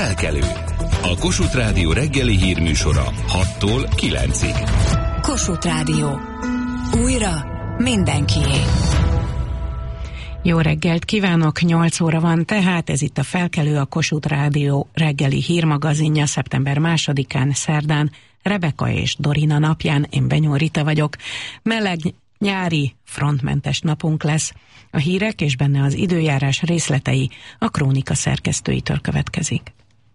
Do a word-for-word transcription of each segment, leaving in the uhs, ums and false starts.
Felkelő. A Kossuth Rádió reggeli hírműsora hattól kilencig. Kossuth Rádió. Újra mindenkié. Jó reggelt kívánok, nyolc óra van tehát, ez itt a Felkelő, a Kossuth Rádió reggeli hírmagazinja szeptember másodikán, szerdán, Rebeka és Dorina napján. Én Benyó Rita vagyok. Meleg, nyári, frontmentes napunk lesz. A hírek és benne az időjárás részletei a Krónika szerkesztőitől következik.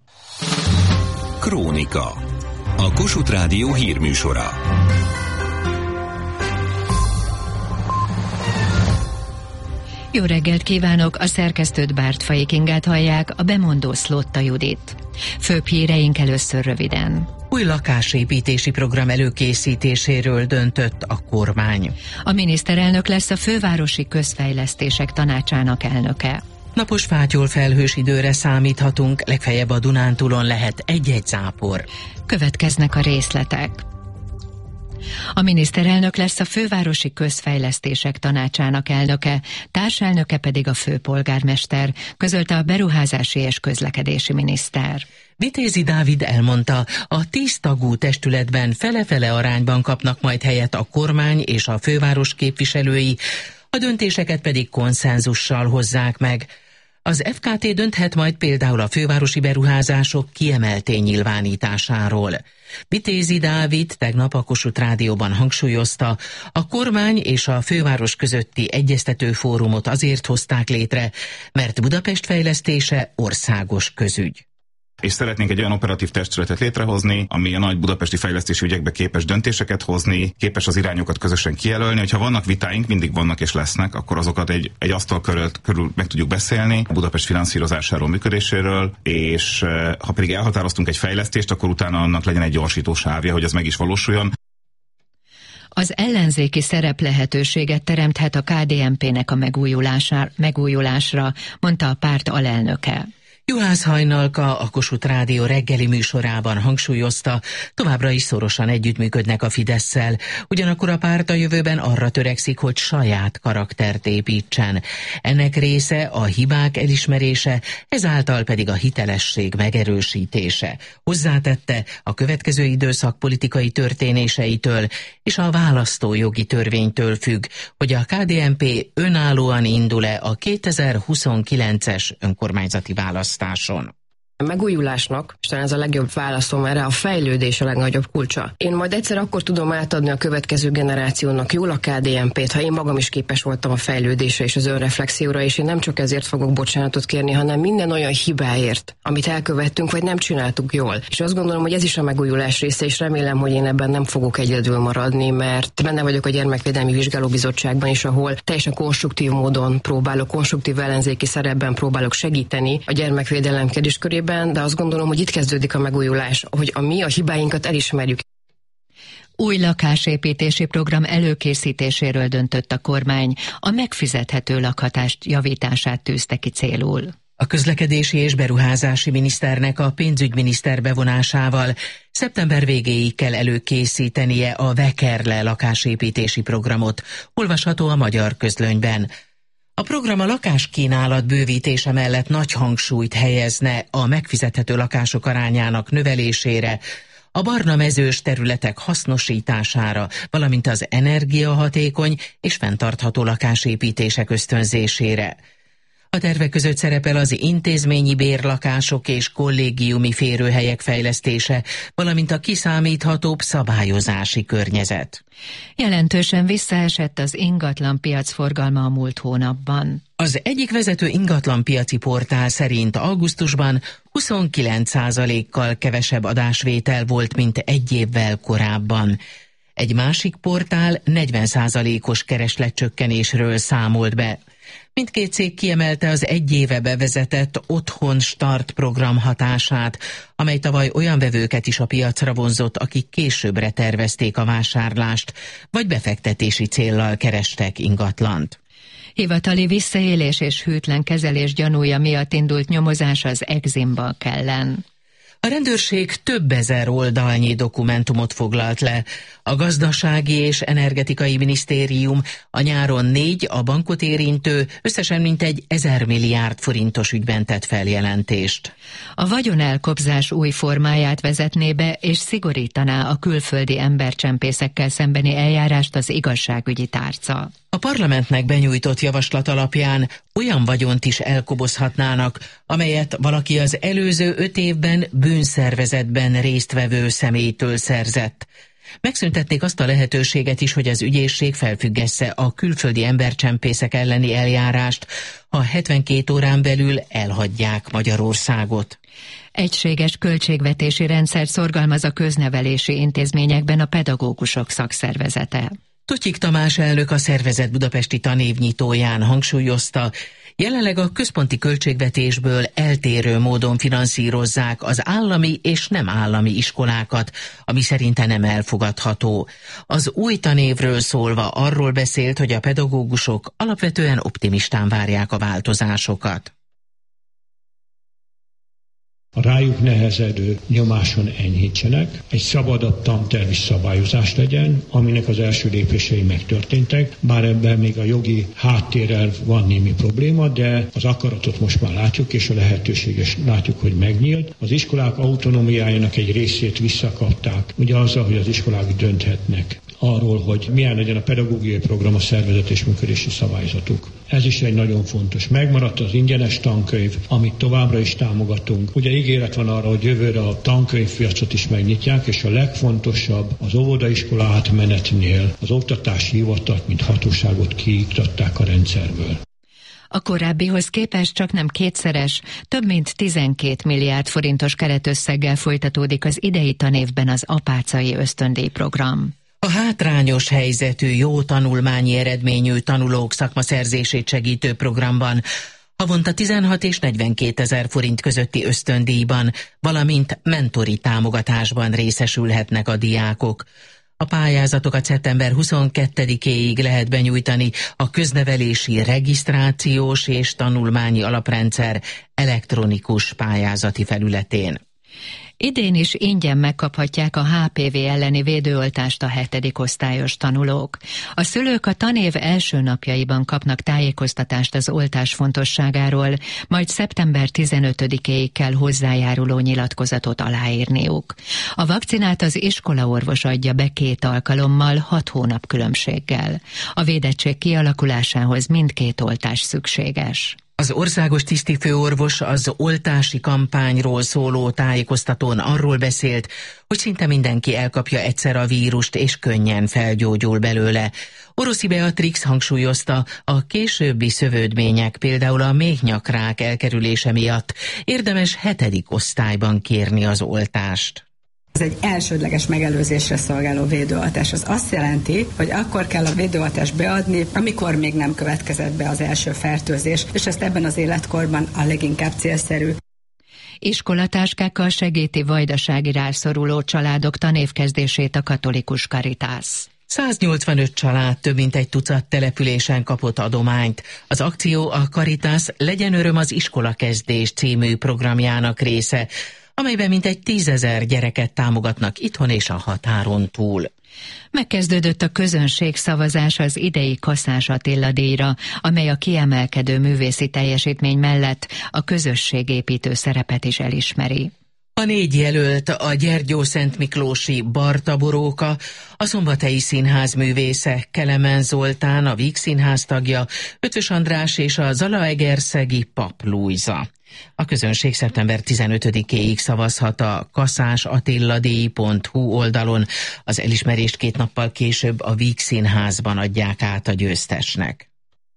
Krónika. A Kossuth Rádió hírműsora. Jó reggelt kívánok, a szerkesztőt Bártfai Kingát hallják, a bemondó Szlotta Judit. Főbb híreink először röviden. Új lakásépítési program előkészítéséről döntött a kormány. A miniszterelnök lesz a Fővárosi Közfejlesztések Tanácsának elnöke. Napos fátyol felhős időre számíthatunk, legfeljebb a Dunántúlon lehet egy-egy zápor. Következnek a részletek. A miniszterelnök lesz a Fővárosi Közfejlesztések Tanácsának elnöke, társelnöke pedig a főpolgármester, közölte a beruházási és közlekedési miniszter. Vitézi Dávid elmondta, a tíz tagú testületben fele-fele arányban kapnak majd helyet a kormány és a főváros képviselői, a döntéseket pedig konszenzussal hozzák meg. Az ef ká té dönthet majd például a fővárosi beruházások kiemelté nyilvánításáról. Vitézi Dávid tegnap a Kossuth Rádióban hangsúlyozta, a kormány és a főváros közötti egyeztető fórumot azért hozták létre, mert Budapest fejlesztése országos közügy. És szeretnénk egy olyan operatív testületet létrehozni, ami a nagy budapesti fejlesztési ügyekbe képes döntéseket hozni, képes az irányokat közösen kijelölni. Hogyha vannak vitáink, mindig vannak és lesznek, akkor azokat egy, egy asztal körül, körül meg tudjuk beszélni, a Budapest finanszírozásáról, működéséről, és ha pedig elhatároztunk egy fejlesztést, akkor utána annak legyen egy gyorsító sávja, hogy az meg is valósuljon. Az ellenzéki szerep lehetőséget teremthet a ká dé en pének a megújulásra, mondta a párt alelnöke. Juhász Hajnalka a Kossuth Rádió reggeli műsorában hangsúlyozta, továbbra is szorosan együttműködnek a Fidesszel, ugyanakkor a párt a jövőben arra törekszik, hogy saját karaktert építsen. Ennek része a hibák elismerése, ezáltal pedig a hitelesség megerősítése. Hozzátette, a következő időszak politikai történéseitől és a választójogi törvénytől függ, hogy a ká dé en pé önállóan indul-e a kétezer-huszonkilences önkormányzati választáson. A megújulásnak, és talán ez a legjobb válaszom erre, a fejlődés a legnagyobb kulcsa. Én majd egyszer akkor tudom átadni a következő generációnak jól a ká dé en pét, ha én magam is képes voltam a fejlődésre és az önreflexióra, és én nem csak ezért fogok bocsánatot kérni, hanem minden olyan hibáért, amit elkövettünk, vagy nem csináltuk jól. És azt gondolom, hogy ez is a megújulás része, és remélem, hogy én ebben nem fogok egyedül maradni, mert benne vagyok a Gyermekvédelmi Vizsgálóbizottságban is, ahol teljesen konstruktív módon próbálok, konstruktív ellenzéki szerepben próbálok segíteni a gyermekvédelem kérdéskörében, de azt gondolom, hogy itt kezdődik a megújulás, hogy a mi a hibáinkat elismerjük. Új lakásépítési program előkészítéséről döntött a kormány, a megfizethető lakhatást javítását tűzte ki célul. A közlekedési és beruházási miniszternek a pénzügyminiszter bevonásával szeptember végéig kell előkészítenie a Vekerle lakásépítési programot, olvasható a Magyar Közlönyben. A program a lakáskínálat bővítése mellett nagy hangsúlyt helyezne a megfizethető lakások arányának növelésére, a barna mezős területek hasznosítására, valamint az energiahatékony és fenntartható lakásépítések ösztönzésére. A tervek között szerepel az intézményi bérlakások és kollégiumi férőhelyek fejlesztése, valamint a kiszámíthatóbb szabályozási környezet. Jelentősen visszaesett az ingatlanpiac forgalma a múlt hónapban. Az egyik vezető ingatlanpiaci portál szerint augusztusban huszonkilenc százalékkal kevesebb adásvétel volt, mint egy évvel korábban. Egy másik portál negyven százalékos keresletcsökkenésről számolt be. Mindkét cég kiemelte az egy éve bevezetett Otthon Start program hatását, amely tavaly olyan vevőket is a piacra vonzott, akik későbbre tervezték a vásárlást, vagy befektetési céllal kerestek ingatlant. Hivatali visszaélés és hűtlen kezelés gyanúja miatt indult nyomozás az Exim Bank ellen. A rendőrség több ezer oldalnyi dokumentumot foglalt le. A Gazdasági és Energetikai Minisztérium a nyáron négy a bankot érintő, összesen mintegy ezer milliárd forintos ügyben tett feljelentést. A vagyonelkobzás új formáját vezetné be, és szigorítaná a külföldi embercsempészekkel szembeni eljárást az igazságügyi tárca. A parlamentnek benyújtott javaslat alapján olyan vagyont is elkobozhatnának, amelyet valaki az előző öt évben bűnszervezetben résztvevő személytől szerzett. Megszüntetnék azt a lehetőséget is, hogy az ügyészség felfüggesse a külföldi embercsempészek elleni eljárást, ha hetvenkét órán belül elhagyják Magyarországot. Egységes költségvetési rendszer szorgalmaz a köznevelési intézményekben a pedagógusok szakszervezete. Tutyik Tamás elnök a szervezet budapesti tanévnyitóján hangsúlyozta, jelenleg a központi költségvetésből eltérő módon finanszírozzák az állami és nem állami iskolákat, ami szerinte nem elfogadható. Az új tanévről szólva arról beszélt, hogy a pedagógusok alapvetően optimistán várják a változásokat. A rájuk nehezedő nyomáson enyhítsenek, egy szabadabb tantervi szabályozás legyen, aminek az első lépései megtörténtek, bár ebben még a jogi háttérrel van némi probléma, de az akaratot most már látjuk, és a lehetőséges látjuk, hogy megnyílt. Az iskolák autonómiájának egy részét visszakapták, ugye azzal, hogy az iskolák dönthetnek arról, hogy milyen legyen a pedagógiai program, a szervezet és működési szabályzatuk. Ez is egy nagyon fontos. Megmaradt az ingyenes tankönyv, amit továbbra is támogatunk. Ugye ígéret van arra, hogy jövőre a tankönyvpiacot is megnyitják, és a legfontosabb az óvodaiskolá átmenetnél az oktatási hivatalt, mint hatóságot kiiktatták a rendszerből. A korábbihoz képest csak nem kétszeres, több mint tizenkét milliárd forintos keretösszeggel folytatódik az idei tanévben az apácai ösztöndíj program. A hátrányos helyzetű, jó tanulmányi eredményű tanulók szakmaszerzését segítő programban havonta tizenhat és negyvenkét ezer forint közötti ösztöndíjban, valamint mentori támogatásban részesülhetnek a diákok. A pályázatokat szeptember huszonkettedikéig lehet benyújtani a köznevelési regisztrációs és tanulmányi alaprendszer elektronikus pályázati felületén. Idén is ingyen megkaphatják a há pé vé elleni védőoltást a hetedik osztályos tanulók. A szülők a tanév első napjaiban kapnak tájékoztatást az oltás fontosságáról, majd szeptember tizenötödikéig kell hozzájáruló nyilatkozatot aláírniuk. A vakcinát az iskolaorvos adja be két alkalommal, hat hónap különbséggel. A védettség kialakulásához mindkét oltás szükséges. Az országos tisztifőorvos az oltási kampányról szóló tájékoztatón arról beszélt, hogy szinte mindenki elkapja egyszer a vírust és könnyen felgyógyul belőle. Oroszi Beatrix hangsúlyozta, a későbbi szövődmények, például a méhnyakrák elkerülése miatt érdemes hetedik osztályban kérni az oltást. Ez egy elsődleges megelőzésre szolgáló védőoltás. Az azt jelenti, hogy akkor kell a védőoltást beadni, amikor még nem következett be az első fertőzés, és ezt ebben az életkorban a leginkább célszerű. Iskolatáskákkal segíti vajdasági rászoruló családok tanévkezdését a katolikus Caritas. száznyolcvanöt család több mint egy tucat településen kapott adományt. Az akció a Caritas Legyen öröm az iskolakezdés című programjának része, amelyben mintegy tízezer gyereket támogatnak itthon és a határon túl. Megkezdődött a közönség szavazás az idei Kaszás Attila díjra, amely a kiemelkedő művészi teljesítmény mellett a közösségépítő szerepet is elismeri. A négy jelölt a Gyergyószentmiklósi Barta Boróka, a Szombathelyi Színház művésze Kelemen Zoltán, a Víg Színház tagja, Ötvös András és a Zalaegerszegi Pap Lujza. A közönség szeptember tizenötödikéig szavazhat a kaszásattilladíj pont hu oldalon. Az elismerést két nappal később a Víg Színházban adják át a győztesnek.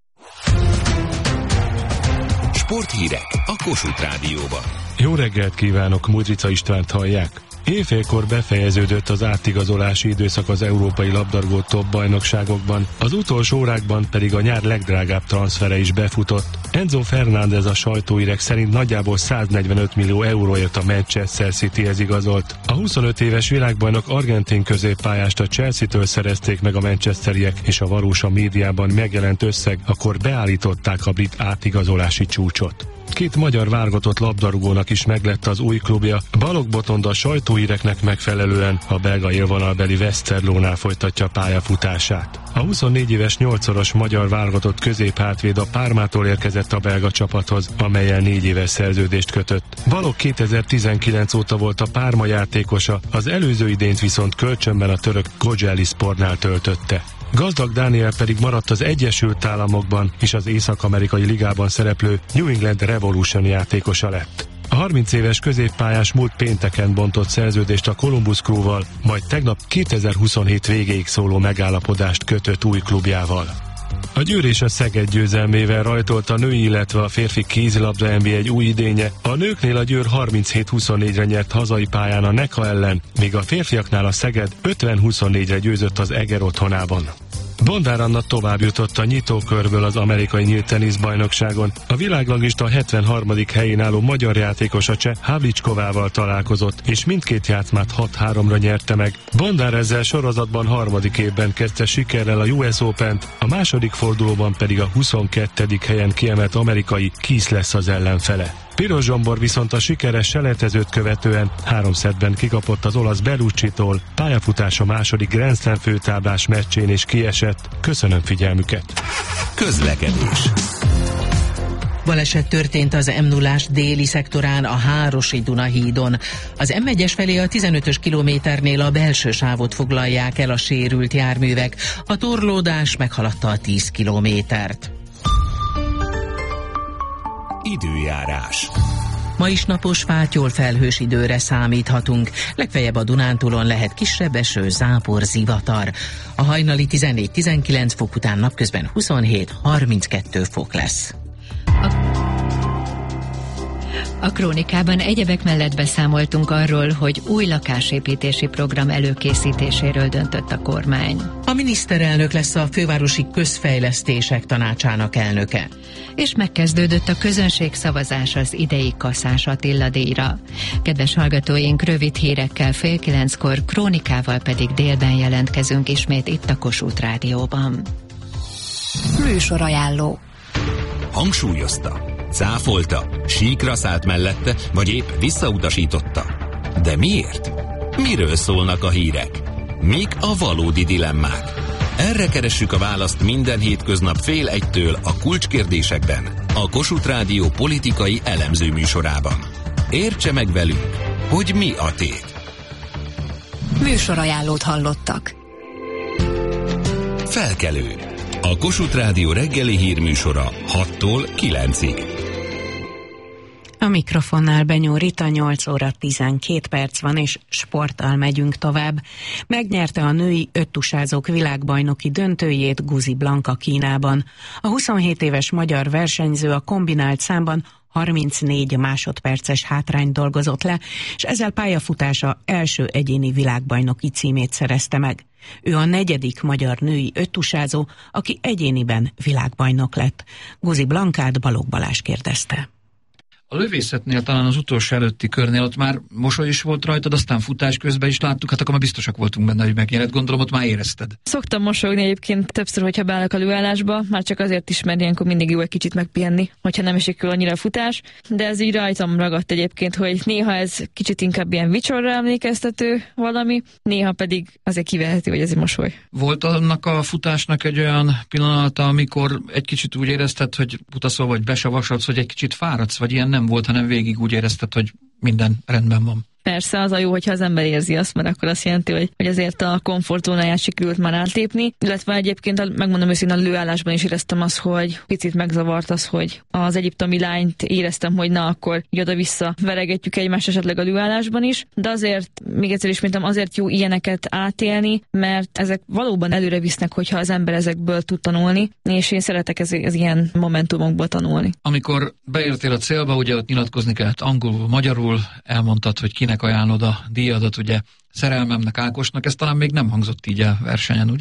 Sporthírek a Kossuth Rádióban. Jó reggelt kívánok, Mudrica Istvánt hallják. Éjfélkor befejeződött az átigazolási időszak az európai labdarúgó top bajnokságokban, az utolsó órákban pedig a nyár legdrágább transzfere is befutott. Enzo Fernández a sajtóírek szerint nagyjából száznegyvenöt millió euróért a Manchester Cityhez igazolt. A huszonöt éves világbajnok argentin középpályást a Chelsea-től szerezték meg a manchesteriek, és a valós a médiában megjelent összeg, akkor beállították a brit átigazolási csúcsot. Két magyar válogatott labdarúgónak is meglett az új klubja. Balogh Botond a sajtóhíreknek megfelelően a belga élvonalbeli Westerlónál folytatja pályafutását. A huszonnégy éves nyolcszoros magyar válogatott középhátvéd a Parmától érkezett a belga csapathoz, amellyel négy éves szerződést kötött. Balogh kétezer-tizenkilenc óta volt a Parma játékosa, az előző idényt viszont kölcsönben a török Kocaelisportnál töltötte. Gazdag Dániel pedig maradt az Egyesült Államokban és az Észak-amerikai ligában szereplő New England Revolution játékosa lett. A harminc éves középpályás múlt pénteken bontott szerződést a Columbus Crew-val, majd tegnap kétezer-huszonhét végéig szóló megállapodást kötött új klubjával. A Győr és a Szeged győzelmével rajtolt a női, illetve a férfi kézilabda en bé á egy új idénye. A nőknél a Győr harminchét huszonnégyre nyert hazai pályán a Neka ellen, míg a férfiaknál a Szeged ötven huszonnégyre győzött az Eger otthonában. Bondár Anna tovább jutott a nyitókörből az amerikai nyílt teniszbajnokságon. A világranglista hetvenharmadik helyén álló magyar játékos a cseh Havlickovával találkozott, és mindkét játszmát hat-háromra nyerte meg. Bondár ezzel sorozatban harmadik évben kezdte sikerrel a U S Opent, a második fordulóban pedig a huszonkettedik helyen kiemelt amerikai Keys lesz az ellenfele. Piros Zsombor viszont a sikeres selejtezőt követően három szettben kikapott az olasz Bellucci-tól, pályafutása második Grand Slam főtáblás meccsén is kiesett. Köszönöm figyelmüket! Közlekedés. Baleset történt az em nullás déli szektorán a Hárosi Duna hídon. Az em egyes felé a tizenötös kilométernél a belső sávot foglalják el a sérült járművek. A torlódás meghaladta a tíz kilométert. Időjárás. Ma is napos, fátyol, felhős időre számíthatunk. Legfeljebb a Dunántúlon lehet kisebb eső, zápor, zivatar. A hajnali tizennégy-tizenkilenc fok után napközben huszonhét-harminckettő fok lesz. A... A krónikában egyebek mellett beszámoltunk arról, hogy új lakásépítési program előkészítéséről döntött a kormány. A miniszterelnök lesz a fővárosi közfejlesztések tanácsának elnöke. És megkezdődött a közönségszavazás az idei Kaszás Attila díjra. Kedves hallgatóink, rövid hírekkel fél kilenckor, krónikával pedig délben jelentkezünk ismét itt a Kossuth Rádióban. Műsorajánló. Hangsúlyozta, cáfolta, síkra szállt mellette, vagy épp visszautasította. De miért? Miről szólnak a hírek? Mik a valódi dilemmák? Erre keressük a választ minden hétköznap fél egytől a kulcskérdésekben, a Kossuth Rádió politikai elemző műsorában. Értse meg velünk, hogy mi a tét. Műsorajánlót hallottak. Felkelő. A Kossuth Rádió reggeli hírműsora hattól kilencig. A mikrofonnál Benyó Rita, nyolc óra tizenkét perc van, és sporttal megyünk tovább. Megnyerte a női öttusázók világbajnoki döntőjét Guzi Blanka Kínában. A huszonhét éves magyar versenyző a kombinált számban harmincnégy másodperces hátrányt dolgozott le, és ezzel pályafutása első egyéni világbajnoki címét szerezte meg. Ő a negyedik magyar női öttusázó, aki egyéniben világbajnok lett. Guzi Blankát Balogh Balázs kérdezte. A lövészetnél talán az utolsó előtti körnél ott már mosoly is volt rajtad, aztán futás közben is láttuk, hát akkor már biztosak voltunk benne, hogy megnyered, gondolom ott már érezted. Szoktam mosolyogni egyébként többször, hogyha beállok a lőállásba, már csak azért is, mert ilyenkor mindig jó egy kicsit megpihenni, hogyha nem esik el annyira a futás, de ez így rajtam ragadt egyébként, hogy néha ez kicsit inkább ilyen vicsorra emlékeztető valami, néha pedig azért kivehető, hogy ez egy mosoly. Volt annak a futásnak egy olyan pillanata, amikor egy kicsit úgy érezted, hogy utaszol vagy besavasodsz, hogy egy kicsit fáradsz, vagy ilyen nem volt, hanem végig úgy érezted, hogy minden rendben van? Persze, az a jó, hogyha az ember érzi azt, mert akkor azt jelenti, hogy, hogy azért a komfortzónáját sikerült már átlépni, illetve egyébként megmondom őszintén, a lőállásban is éreztem azt, hogy picit megzavart az, hogy az egyiptomi lányt éreztem, hogy na akkor így oda-vissza veregetjük egymást esetleg a lőállásban is, de azért, még egyszer ismétlem, azért jó ilyeneket átélni, mert ezek valóban előre visznek, hogyha az ember ezekből tud tanulni, és én szeretek ez, ez ilyen momentumokból tanulni. Amikor beértél a célba, ugye ott nyilatkozni kellett angolul, magyarul, elmondtad, hogy kinek ajánlod a díjadat, ugye szerelmemnek, Ákosnak, ez talán még nem hangzott így a versenyen, ugye?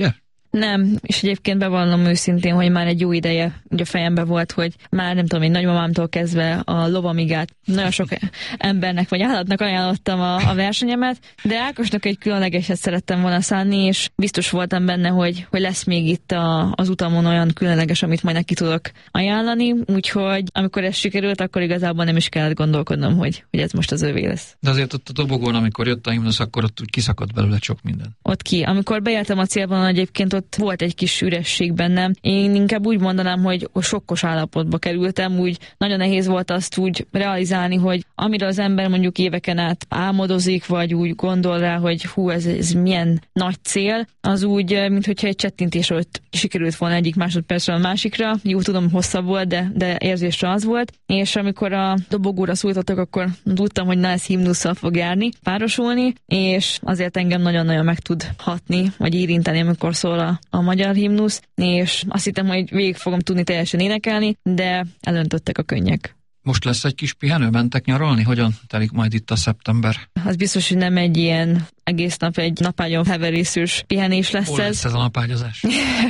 Nem, és egyébként bevallom őszintén, hogy már egy jó ideje ugye a fejemben volt, hogy már nem tudom, én nagymamámtól kezdve a lovamigát nagyon sok embernek vagy állatnak ajánlottam a, a versenyemet, de Ákosnak egy különlegeset szerettem volna szánni, és biztos voltam benne, hogy, hogy lesz még itt a, az utamon olyan különleges, amit majd neki tudok ajánlani, úgyhogy amikor ez sikerült, akkor igazából nem is kellett gondolkodnom, hogy, hogy ez most az övé lesz. De azért ott a dobogón, amikor jött a himnusz, akkor ott úgy kiszakadt belőle sok minden. Ott ki. Amikor beértem a célban, egyébként ott volt egy kis üresség bennem. Én inkább úgy mondanám, hogy sokkos állapotba kerültem, úgy nagyon nehéz volt azt úgy realizálni, hogy amire az ember mondjuk éveken át álmodozik, vagy úgy gondol rá, hogy hú, ez, ez milyen nagy cél, az úgy, minthogyha egy csettintés előtt sikerült volna egyik másodpercről a másikra. Jó, tudom, hosszabb volt, de, de érzésre az volt. És amikor a dobogóra szólítottak, akkor tudtam, hogy na, ez himnusszal fog járni, párosulni, és azért engem nagyon-nagyon meg tud hatni, vagy érinteni, amikor szól a, a magyar himnusz, és azt hittem, hogy végig fogom tudni teljesen énekelni, de elöntöttek a könnyek. Most lesz egy kis pihenő, mentek nyaralni? Hogyan telik majd itt a szeptember? Az biztos, hogy nem egy ilyen egész nap egy napágyon heverészős pihenés lesz. Hol ez. lesz ez a napágyazás?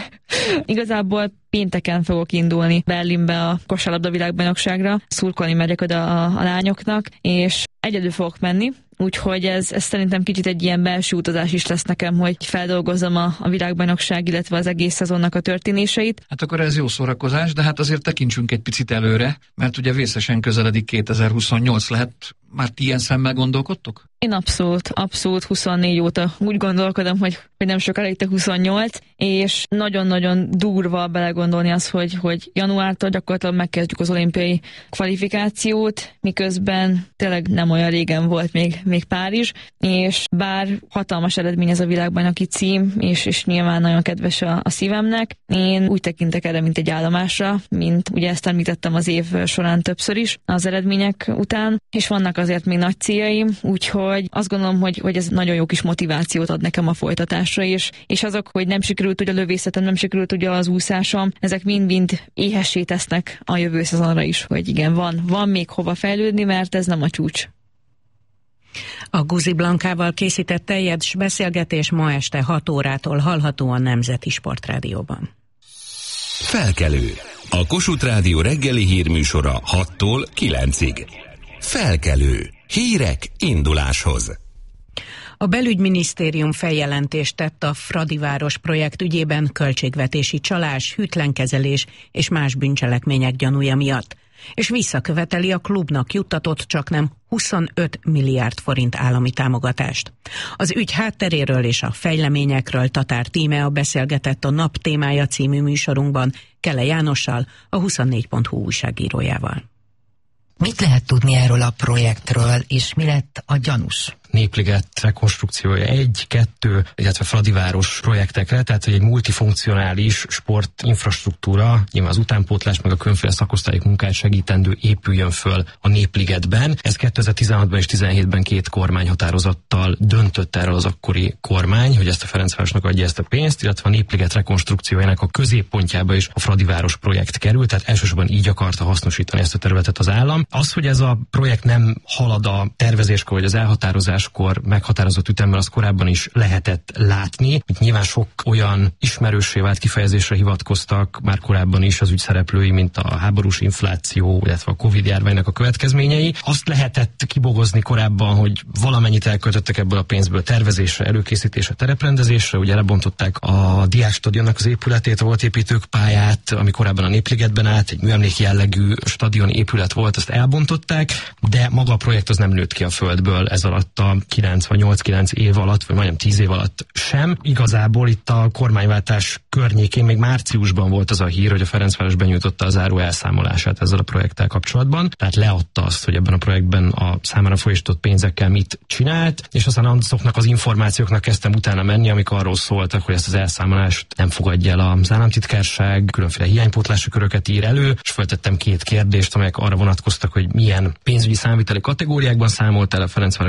Igazából pénteken fogok indulni Berlinbe a kosárlabda világbajnokságra, szurkolni megyek oda a, a lányoknak, és egyedül fogok menni, úgyhogy ez, ez szerintem kicsit egy ilyen belső utazás is lesz nekem, hogy feldolgozzam a, a világbajnokság, illetve az egész szezonnak a történéseit. Hát akkor ez jó szórakozás, de hát azért tekintsünk egy picit előre, mert ugye vészesen közeledik kétezer-huszonnyolc, lehet már ti ilyen szemmel gondolkodtok? Én abszolút, abszolút huszonnégy óta úgy gondolkodom, hogy, hogy nem sokára itt a huszonnyolc, és nagyon-nagyon durva belegondolni az, hogy, hogy januártól gyakorlatilag megkezdjük az olimpiai kvalifikációt, miközben tényleg nem olyan régen volt még, még Párizs, és bár hatalmas eredmény ez a világbajnoki cím, és, és nyilván nagyon kedves a, a szívemnek, én úgy tekintek erre, mint egy állomásra, mint ugye ezt említettem az év során többször is az eredmények után, és vannak azért még nagy céljaim, úgyhogy azt gondolom, hogy, hogy ez nagyon jó kis motivációt ad nekem a folytatásra, és, és azok, hogy nem sikerült ugye a lövészetem, nem sikerült ugye az úszásom, ezek mind-mind éhessé tesznek a jövő szezonra is, hogy igen, van, van még hova fejlődni, mert ez nem a csúcs. A Guzi Blankával készített teljes beszélgetés ma este hat órától hallható a Nemzeti Sportrádióban. Felkelő. A Kossuth Rádió reggeli hírműsora hattól kilencig. Felkelő. Hírek induláshoz. A belügyminisztérium feljelentést tett a Fradiváros projekt ügyében költségvetési csalás, hűtlenkezelés és más bűncselekmények gyanúja miatt, és visszaköveteli a klubnak juttatott csaknem huszonöt milliárd forint állami támogatást. Az ügy hátteréről és a fejleményekről Tatár Tímea beszélgetett a Nap témája című műsorunkban Kele Jánossal, a huszonnégy pont hu újságírójával. Mit lehet tudni erről a projektről, és mi lett a gyanús? Népliget rekonstrukciója egy, kettő, illetve Fradiváros projektekre, tehát hogy egy multifunkcionális sportinfrastruktúra, nyilván az utánpótlás meg a különféle szakosztályok munkáját segítendő épüljön föl a Népligetben. Ez kétezer-tizenhatban és tizenhétben két kormányhatározattal döntött erről az akkori kormány, hogy ezt a Ferencvárosnak adja ezt a pénzt, illetve a Népliget rekonstrukciójának a középpontjába is a Fradiváros projekt került, tehát elsősorban így akarta hasznosítani ezt a területet az állam. Az, hogy ez a projekt nem halad a tervezéskor vagy az elhatározás kor meghatározott ütemmel, az korábban is lehetett látni. Itt nyilván sok olyan ismerőssé vált kifejezésre hivatkoztak már korábban is az ügyszereplői, mint a háborús infláció, illetve a Covid járványnak a következményei. Azt lehetett kibogozni korábban, hogy valamennyit elköltöttek ebből a pénzből tervezésre, előkészítésre, tereprendezésre. Ugye lebontották a Diákstadionnak az épületét, volt építők pályát, ami korábban a Népligetben állt, egy műemlék jellegű stadion épület volt, azt elbontották, de maga a projekt az nem nőtt ki a földből ez alatt a kilenc vagy nyolc-kilenc év alatt, vagy majdnem tíz év alatt sem. Igazából itt a kormányváltás környékén még márciusban volt az a hír, hogy a Ferencváros benyújtotta a záró elszámolását ezzel a projekttel kapcsolatban. Tehát leadta azt, hogy ebben a projektben a számára folyosított pénzekkel mit csinált, és aztán azoknak az információknak kezdtem utána menni, amik arról szóltak, hogy ezt az elszámolást nem fogadja el az államtitkárság, különféle hiánypótlási köröket ír elő, és feltettem két kérdést, amelyek arra vonatkoztak, hogy milyen pénzügyi számviteli kategóriákban számolt el a Ferencváros ezt a kapott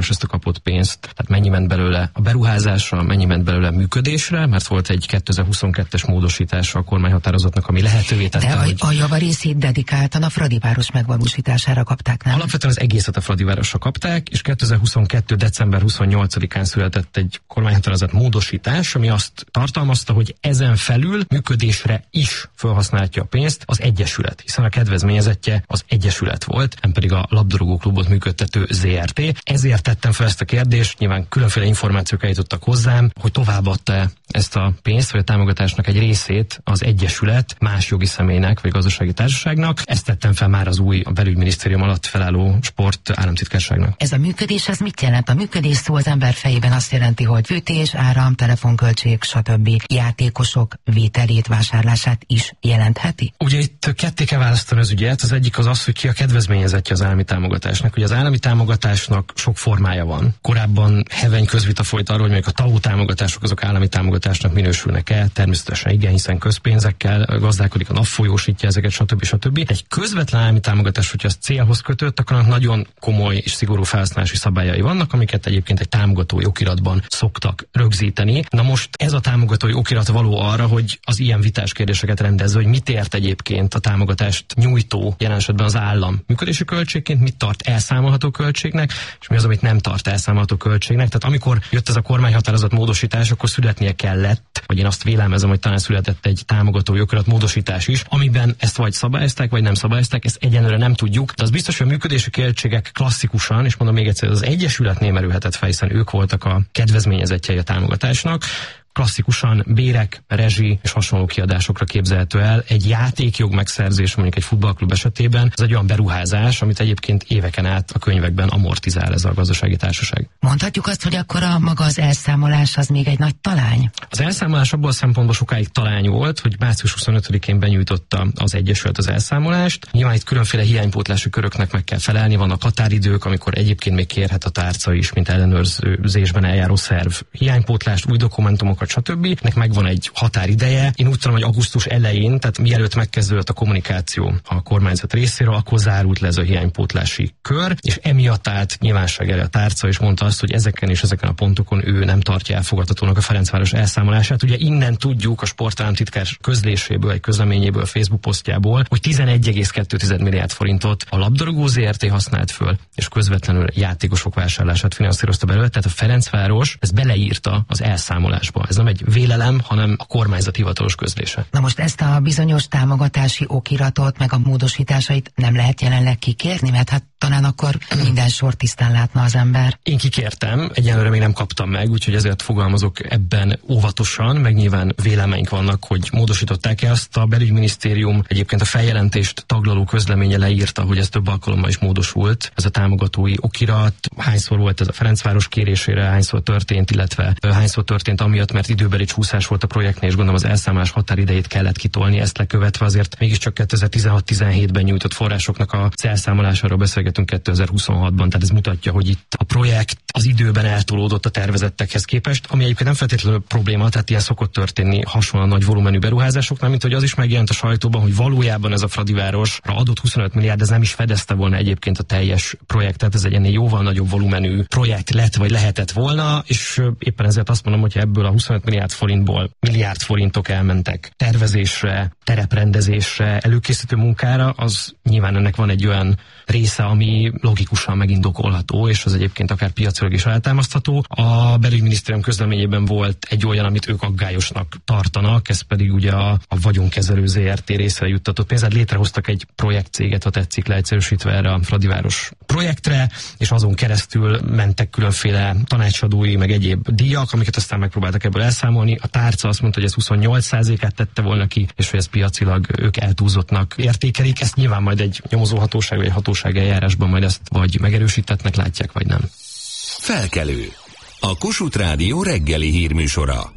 kapott pénzt, tehát mennyi ment belőle a beruházásra, mennyi ment belőle a működésre, mert volt egy kétezer-huszonkettes módosítása a kormányhatározatnak, ami lehetővé tette, de a, hogy... a javarészét dedikáltan a Fradiváros megvalósítására kapták, nem? Alapvetően az egészet a Fradivárosra kapták, és kétezer-huszonkettő. december huszonnyolcadikán született egy kormányhatározat módosítás, ami azt tartalmazta, hogy ezen felül működésre is felhasználhatja a pénzt az egyesület, hiszen a kedvezményezettje az egyesület volt, nem pedig a labdarúgóklubot működtető zé er té. Ezért tettem fel ezt a kérdést, nyilván különféle információk eljutottak hozzám, hogy továbbadta ezt a pénzt, vagy a támogatásnak egy részét az egyesület más jogi személynek, vagy gazdasági társaságnak. Ezt tettem fel már az új a belügyminisztérium alatt felálló sport államtitkárságnak. Ez a működés, ez mit jelent? A működés szó az ember fejében azt jelenti, hogy fűtés, áram, telefonköltség, stb. Játékosok vételét, vásárlását is jelentheti? Ugye itt ketté kell választani az ügyet. Az egyik az az, hogy ki a kedvezményezettje az állami támogatásnak. Ugye az állami támogatásnak sok formája van. Korábban heveny közvita folyt arról, hogy még a té á u támogatások azok állami támogatásnak minősülnek-e. Természetesen igen, hiszen közpénzekkel gazdálkodik, a NAV folyósítja ezeket, stb. stb. Egy közvetlen állami támogatás, hogyha az célhoz kötött, akkor nagyon komoly és szigorú felhasználási szabályai vannak, amiket egyébként egy támogatói okiratban szoktak rögzíteni. Na most ez a támogatói okirat való arra, hogy az ilyen vitás kérdéseket rendezze, hogy mit ért egyébként a támogatást nyújtó, jelen esetben az állam működési költségként, mit tart elszámolható költségnek, és mi az, amit nem tart elszámolható költségnek. Tehát amikor jött ez a kormányhatározat módosítás, akkor születnie kellett, vagy én azt vélelmezem, hogy talán született egy támogatói okirat módosítás is, amiben ezt vagy szabályozták, vagy nem szabályozták, ezt egyenlőre nem tudjuk. De az biztos, hogy a működési költségek klasszikusan, és mondom még egyszer, az egyesületnél merülhetett fel, hiszen ők voltak a kedvezményezettjei a támogatásnak. Klasszikusan bérek, rezsi és hasonló kiadásokra képzelhető el. Egy játékjog megszerzés, mondjuk egy futballklub esetében, ez egy olyan beruházás, amit egyébként éveken át a könyvekben amortizál ez a gazdasági társaság. Mondhatjuk azt, hogy akkor a maga az elszámolás az még egy nagy talány? Az elszámolás abból a szempontból sokáig talány volt, hogy március huszonötödikén benyújtotta az Egyesület az elszámolást. Nyilván itt különféle hiánypótlási köröknek meg kell felelni, vannak határidők, amikor egyébként még kérhet a tárca is, mint ellenőrzésben eljáró szerv hiánypótlást, új dokumentumokat, stb. Nek megvan egy határideje. Én úgy tudom, hogy augusztus elején, tehát mielőtt megkezdődött a kommunikáció a kormányzat részéről, akkor zárult le ez a hiánypótlási kör, és emiatt állt nyilvánosság elé a tárca, és mondta azt, hogy ezeken és ezeken a pontokon ő nem tartja elfogadhatónak a Ferencváros elszámolását. Ugye innen tudjuk a sportállamtitkár közléséből, egy közleményéből, Facebook posztjából, hogy tizenegy egész kettő milliárd forintot a labdarúgó zé er té használt föl, és közvetlenül játékosok vásárlását finanszírozta belőle, tehát a Ferencváros ezt beleírta az elszámolásba. Ez nem egy vélelem, hanem a kormányzat hivatalos közlése. Na most ezt a bizonyos támogatási okiratot, meg a módosításait nem lehet jelenleg kikérni, mert hát talán akkor minden sor tisztán látna az ember. Én kikértem, egyelőre még nem kaptam meg, úgyhogy ezért fogalmazok ebben óvatosan, meg nyilván vélemeink vannak, hogy módosították-e azt. A belügyminisztérium egyébként a feljelentést taglaló közleménye leírta, hogy ez több alkalommal is módosult. Ez a támogatói okirat, hányszor volt ez a Ferencváros kérésére, hányszor történt, illetve hányszor történt amiatt, mert időbeli csúszás volt a projektnél, és gondolom az elszámolás határidejét kellett kitolni, ezt lekövetve azért mégiscsak kétezer-tizenhat tizenhétben nyújtott forrásoknak az elszámolásáról beszélgetünk kétezer-huszonhatban, tehát ez mutatja, hogy itt a projekt az időben eltolódott a tervezettekhez képest, ami egyébként nem feltétlenül probléma, tehát ilyen szokott történni hasonlóan nagy volumenű beruházásoknál, mint hogy az is megjelent a sajtóban, hogy valójában ez a Fradivárosra adott huszonöt milliárd, ez nem is fedezte volna egyébként a teljes projektet, ez egy ennél jóval nagyobb volumenű projekt lett, vagy lehetett volna, és éppen ezért azt mondom, hogy ebből a huszonöt milliárd forintból milliárd forintok elmentek tervezésre, tereprendezésre, előkészítő munkára, az nyilván ennek van egy olyan része, ami logikusan megindokolható, és az egyébként akár piacilag is eltámasztható. A belügyminisztérium közleményében volt egy olyan, amit ők aggályosnak tartanak, ez pedig ugye a, a vagyonkezelő zé er té részre juttatott pénz. Hát létrehoztak egy projektcéget, ha tetszik, leegyszerűsítve erre a Fradiváros projektre, és azon keresztül mentek különféle tanácsadói, meg egyéb díjak, amiket aztán megpróbáltak ebből elszámolni. A tárca azt mondta, hogy ez huszonnyolc százalékát tette volna ki, és hogy ez piacilag ők eltúlzottnak értékelik. Ezt nyilván majd egy nyomozóhatóság vagy egy hatóság eljárásban majd ezt vagy megerősítettnek látják, vagy nem. Felkelő. A Kossuth Rádió reggeli hírműsora.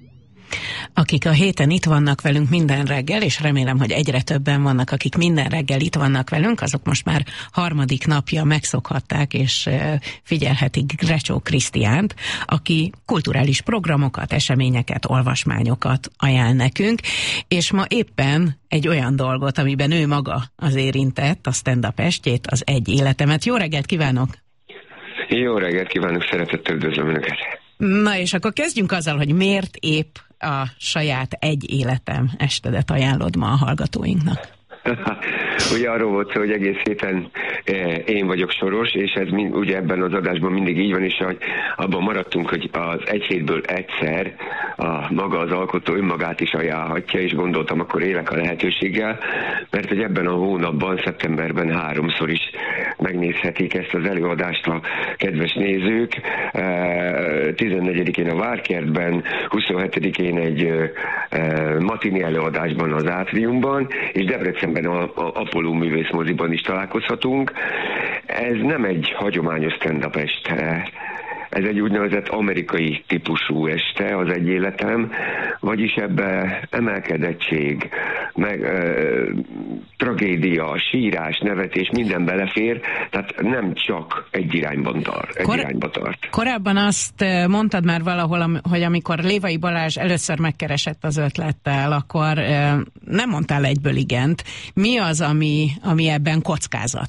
Akik a héten itt vannak velünk minden reggel, és remélem, hogy egyre többen vannak, akik minden reggel itt vannak velünk, azok most már harmadik napja megszokhatták, és figyelhetik Grecsó Krisztiánt, aki kulturális programokat, eseményeket, olvasmányokat ajánl nekünk, és ma éppen egy olyan dolgot, amiben ő maga az érintett, a stand-up estjét, az Egy életemet. Jó reggelt kívánok! Jó reggelt kívánok, szeretettel üdvözlöm Önöket. Na és akkor kezdjünk azzal, hogy miért épp a saját Egy életem estedet ajánlod ma a hallgatóinknak? Ugye arról volt szó, hogy egész héten én vagyok Soros, és ez mind, ugye ebben az adásban mindig így van, és hogy abban maradtunk, hogy az egy hétből egyszer a maga az alkotó önmagát is ajánlhatja, és gondoltam, akkor élek a lehetőséggel, mert hogy ebben a hónapban, szeptemberben háromszor is megnézhetik ezt az előadást a kedves nézők. tizennegyedikén a Várkertben, huszonhetedikén egy matini előadásban az Átriumban, és Debrecenben a, a Apollo művészmoziban is találkozhatunk. Ez nem egy hagyományos stand-up este, ez egy úgynevezett amerikai típusú este, az Egy életem, vagyis ebbe emelkedettség, meg ö, tragédia, sírás, nevetés, minden belefér, tehát nem csak egy irányban tart. Egy Kor- irányba tart. Korábban azt mondtad már valahol, hogy amikor Lévai Balázs először megkeresett az ötlettel, akkor nem mondtál egyből igent. Mi az, ami, ami ebben kockázat?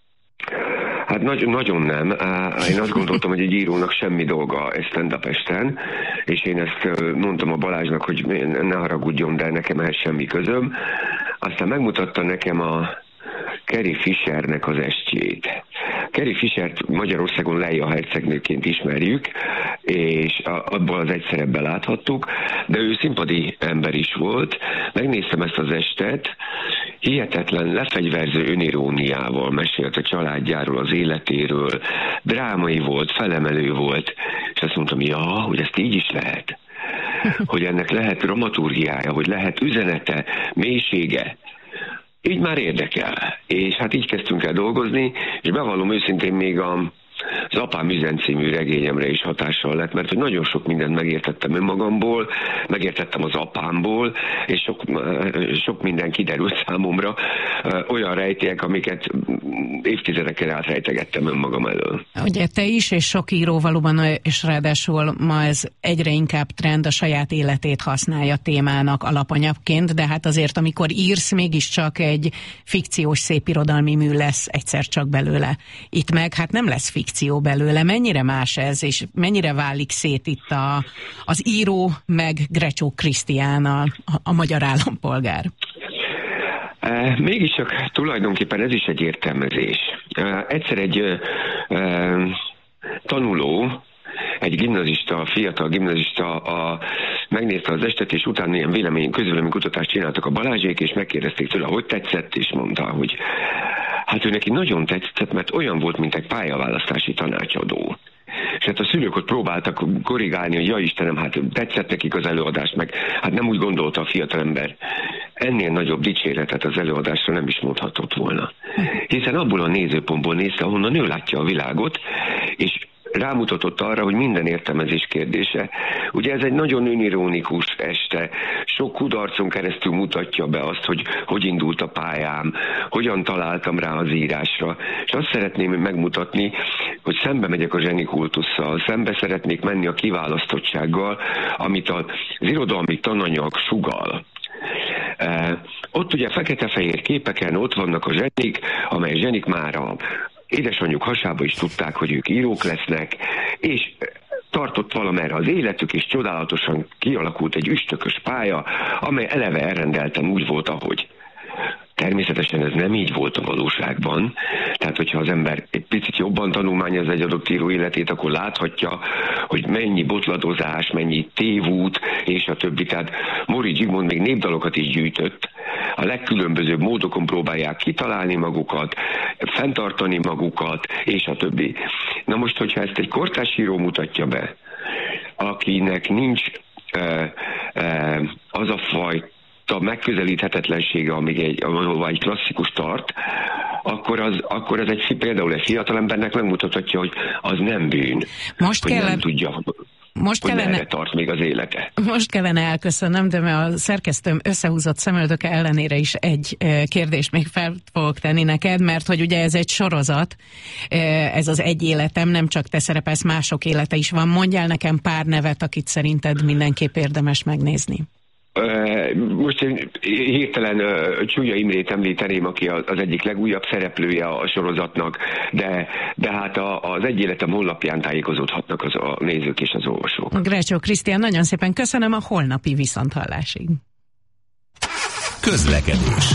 Hát nagy, nagyon nem. Én azt gondoltam, hogy egy írónak semmi dolga egy stand-up esten, és én ezt mondtam a Balázsnak, hogy ne haragudjon, de nekem ehhez semmi közöm. Aztán megmutatta nekem a Carrie Fishernek az estjét. Carrie Fishert Magyarországon Leia hercegnőként ismerjük, és abból az egy szerepben láthattuk, de ő színpadi ember is volt. Megnéztem ezt az estet, hihetetlen lefegyverző öniróniával mesélt a családjáról, az életéről, drámai volt, felemelő volt, és azt mondtam, ja, hogy ezt így is lehet. Hogy ennek lehet dramaturgiája, hogy lehet üzenete, mélysége. Így már érdekel. És hát így kezdtünk el dolgozni, és bevallom őszintén még a az Apám üzen című regényemre is hatással lett, mert hogy nagyon sok mindent megértettem önmagamból, megértettem az apámból, és sok, sok minden kiderült számomra, olyan rejtélyek, amiket évtizedekkel át rejtegettem önmagam elől. Ugye te is, és sok író valóban, és ráadásul ma ez egyre inkább trend, a saját életét használja témának alapanyagként, de hát azért, amikor írsz, mégiscsak egy fikciós szépirodalmi mű lesz egyszer csak belőle. Itt meg hát nem lesz fikció belőle. Mennyire más ez, és mennyire válik szét itt a, az író meg Grecsó Krisztián, a, a magyar állampolgár? E, mégiscsak tulajdonképpen ez is egy értelmezés. E, egyszer egy e, tanuló, egy gimnazista, fiatal gimnazista a, megnézte az estet, és utána ilyen vélemény, közvéleménykutatást csináltak a Balázsék, és megkérdezték tőle, hogy tetszett, és mondta, hogy hát ő neki nagyon tetszett, mert olyan volt, mint egy pályaválasztási tanácsadó. És hát a szülők ott próbáltak korrigálni, hogy ja Istenem, hát tetszett nekik az előadást, meg hát nem úgy gondolta a fiatalember. Ennél nagyobb dicséretet az előadásra nem is mondhatott volna. Hiszen abból a nézőpontból nézte, ahonnan ő látja a világot, és rámutatott arra, hogy minden értelmezés kérdése. Ugye ez egy nagyon önironikus este, sok kudarcon keresztül mutatja be azt, hogy hogy indult a pályám, hogyan találtam rá az írásra, és azt szeretném megmutatni, hogy szembe megyek a zsenikultusszal, szembe szeretnék menni a kiválasztottsággal, amit az irodalmi tananyag sugall. Uh, ott ugye fekete-fehér képeken ott vannak a zsenik, amely zsenik már a édesanyjuk hasába is tudták, hogy ők írók lesznek, és tartott valamerre az életük, és csodálatosan kialakult egy üstökös pálya, amely eleve elrendelten úgy volt, ahogy. Természetesen ez nem így volt a valóságban, tehát hogyha az ember egy picit jobban tanulmányozza egy adott író életét, akkor láthatja, hogy mennyi botladozás, mennyi tévút, és a többi. Tehát Móricz Zsigmond még népdalokat is gyűjtött, a legkülönbözőbb módokon próbálják kitalálni magukat, fenntartani magukat, és a többi. Na most, hogyha ezt egy kortárs író mutatja be, akinek nincs uh, uh, az a fajta a megközelíthetetlensége, amíg egy, ahol egy klasszikus tart, akkor az, akkor az egy, például egy fiatalembernek megmutathatja, hogy az nem bűn. Most hogy kellene, nem tudja, most hogy kellene, merre tart még az élete. Most kellene elköszönnöm, de mert a szerkesztőm összehúzott szemöldöke ellenére is egy kérdést még fel fogok tenni neked, mert hogy ugye ez egy sorozat, ez az Egy életem, nem csak te szerepelsz, mások élete is van. Mondjál nekem pár nevet, akit szerinted mindenképp érdemes megnézni. Most én hirtelen Csúlya Imrét említeném, aki az egyik legújabb szereplője a sorozatnak, de, de hát az Egy Életem honlapján tájékozódhatnak az a nézők és az olvasók. Grácsó Krisztián, nagyon szépen köszönöm, a holnapi viszonthallásig. Közlekedés.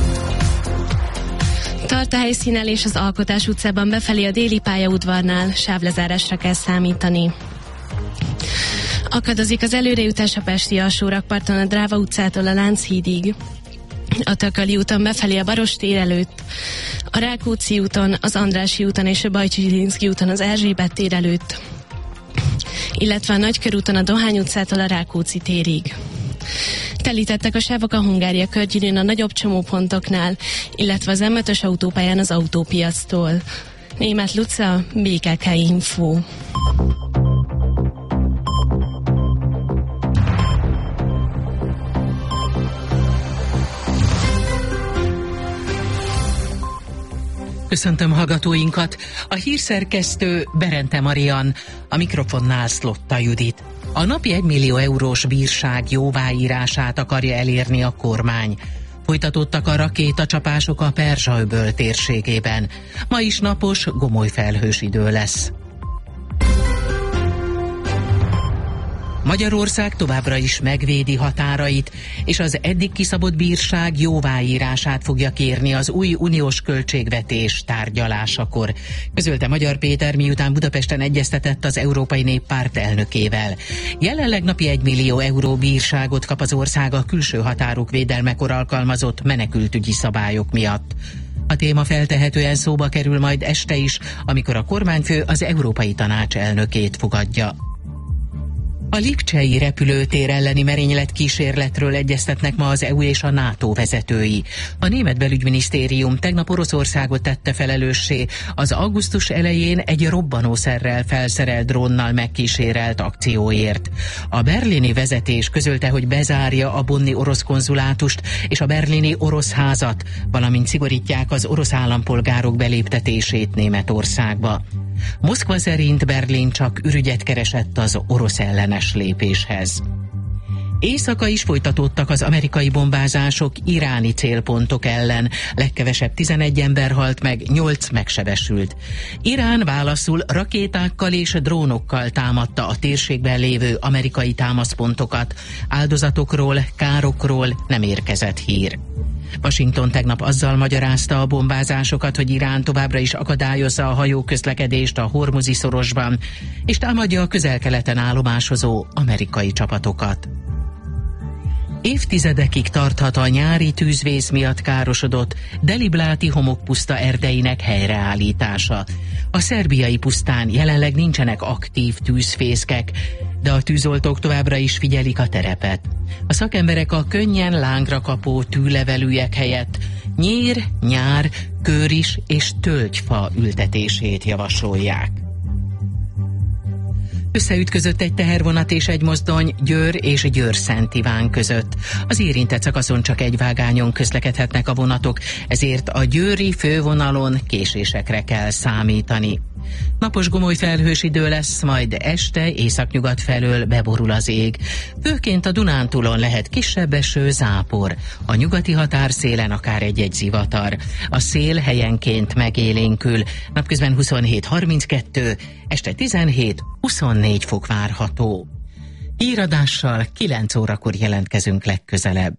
Tart a helyszínelés az Alkotás utcában befelé a déli pályaudvarnál, sávlezárásra kell számítani. Akadozik az előrejutás a pesti alsórakparton a Dráva utcától a Lánchídig, a Tököli úton befelé a Barostér előtt, a Rákóczi úton, az Andrássy úton és a Bajcsi-Zsilinszky úton az Erzsébet tér előtt, illetve a Nagykörúton a Dohány utcától a Rákóczi térig. Telítettek a sávok a Hungária körgyűrűn a nagyobb csomópontoknál, illetve az em ötös autópályán az autópiactól. Németh Luca, bé ká ká Info. Köszöntöm hallgatóinkat! A hírszerkesztő Berente Marian, a mikrofonnál Szlotta Judit. A napi egymillió eurós bírság jóváírását akarja elérni a kormány. Folytatódtak a rakétacsapások a Perzsa-öböl térségében. Ma is napos, gomoly felhős idő lesz. Magyarország továbbra is megvédi határait, és az eddig kiszabott bírság jóváírását fogja kérni az új uniós költségvetés tárgyalásakor, közölte Magyar Péter, miután Budapesten egyeztetett az Európai Néppárt elnökével. Jelenleg napi egymillió euró bírságot kap az ország a külső határok védelmekor alkalmazott menekültügyi szabályok miatt. A téma feltehetően szóba kerül majd este is, amikor a kormányfő az Európai Tanács elnökét fogadja. A lipcsei repülőtér elleni merénylet kísérletről egyeztetnek ma az é u és a NATO vezetői. A német belügyminisztérium tegnap Oroszországot tette felelőssé az augusztus elején egy robbanószerrel felszerelt drónnal megkísérelt akcióért. A berlini vezetés közölte, hogy bezárja a bonni orosz konzulátust és a berlini orosz házat, valamint szigorítják az orosz állampolgárok beléptetését Németországba. Moszkva szerint Berlin csak ürügyet keresett az orosz ellenes lépéshez. Éjszaka is folytatódtak az amerikai bombázások iráni célpontok ellen. Legkevesebb tizenegy ember halt meg, nyolc megsebesült. Irán válaszul rakétákkal és drónokkal támadta a térségben lévő amerikai támaszpontokat. Áldozatokról, károkról nem érkezett hír. Washington tegnap azzal magyarázta a bombázásokat, hogy Irán továbbra is akadályozza a hajóközlekedést a Hormuzi szorosban, és támadja a közel-keleten állomásozó amerikai csapatokat. Évtizedekig tarthat a nyári tűzvész miatt károsodott Delibláti homokpuszta erdeinek helyreállítása. A szerbiai pusztán jelenleg nincsenek aktív tűzfészkek, de a tűzoltók továbbra is figyelik a terepet. A szakemberek a könnyen lángra kapó tűlevelűek helyett nyír, nyár, kőris és tölgyfa ültetését javasolják. Összeütközött egy tehervonat és egy mozdony Győr és Győr-Szent Iván között. Az érintett szakaszon csak egy vágányon közlekedhetnek a vonatok, ezért a győri fővonalon késésekre kell számítani. Napos gomoly felhős idő lesz, majd este északnyugat felől beborul az ég. Főként a Dunántúlon lehet kisebb eső, zápor. A nyugati határszélen akár egy-egy zivatar. A szél helyenként megélénkül. Napközben huszonhét harminckettő, este tizenhét huszonnégy fok várható. Híradással kilenc órakor jelentkezünk legközelebb.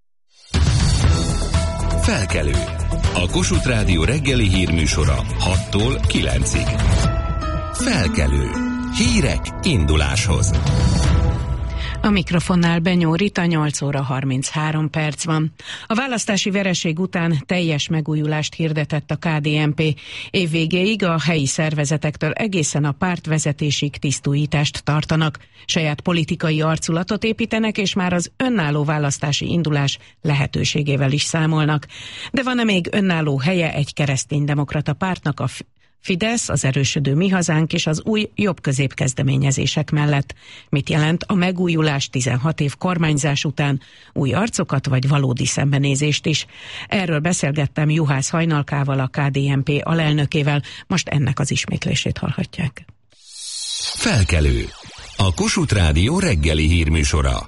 Felkelő. A Kossuth Rádió reggeli hírműsora hattól kilencig. Felkelő. Hírek induláshoz. A mikrofonnál Benyó Rita, nyolc óra harminchárom perc van. A választási vereség után teljes megújulást hirdetett a ká dé en pé. Év végéig a helyi szervezetektől egészen a pártvezetésig tisztújítást tartanak. Saját politikai arculatot építenek, és már az önálló választási indulás lehetőségével is számolnak. De van-e még önálló helye egy kereszténydemokrata pártnak, a Fidesz, az erősödő Mi Hazánk és az új jobb-közép kezdeményezések mellett? Mit jelent a megújulás tizenhat év kormányzás után? Új arcokat vagy valódi szembenézést is? Erről beszélgettem Juhász Hajnalkával, a ká dé en pé alelnökével, most ennek az ismétlését hallhatják. Felkelő. A Kossuth Rádió reggeli hírműsora.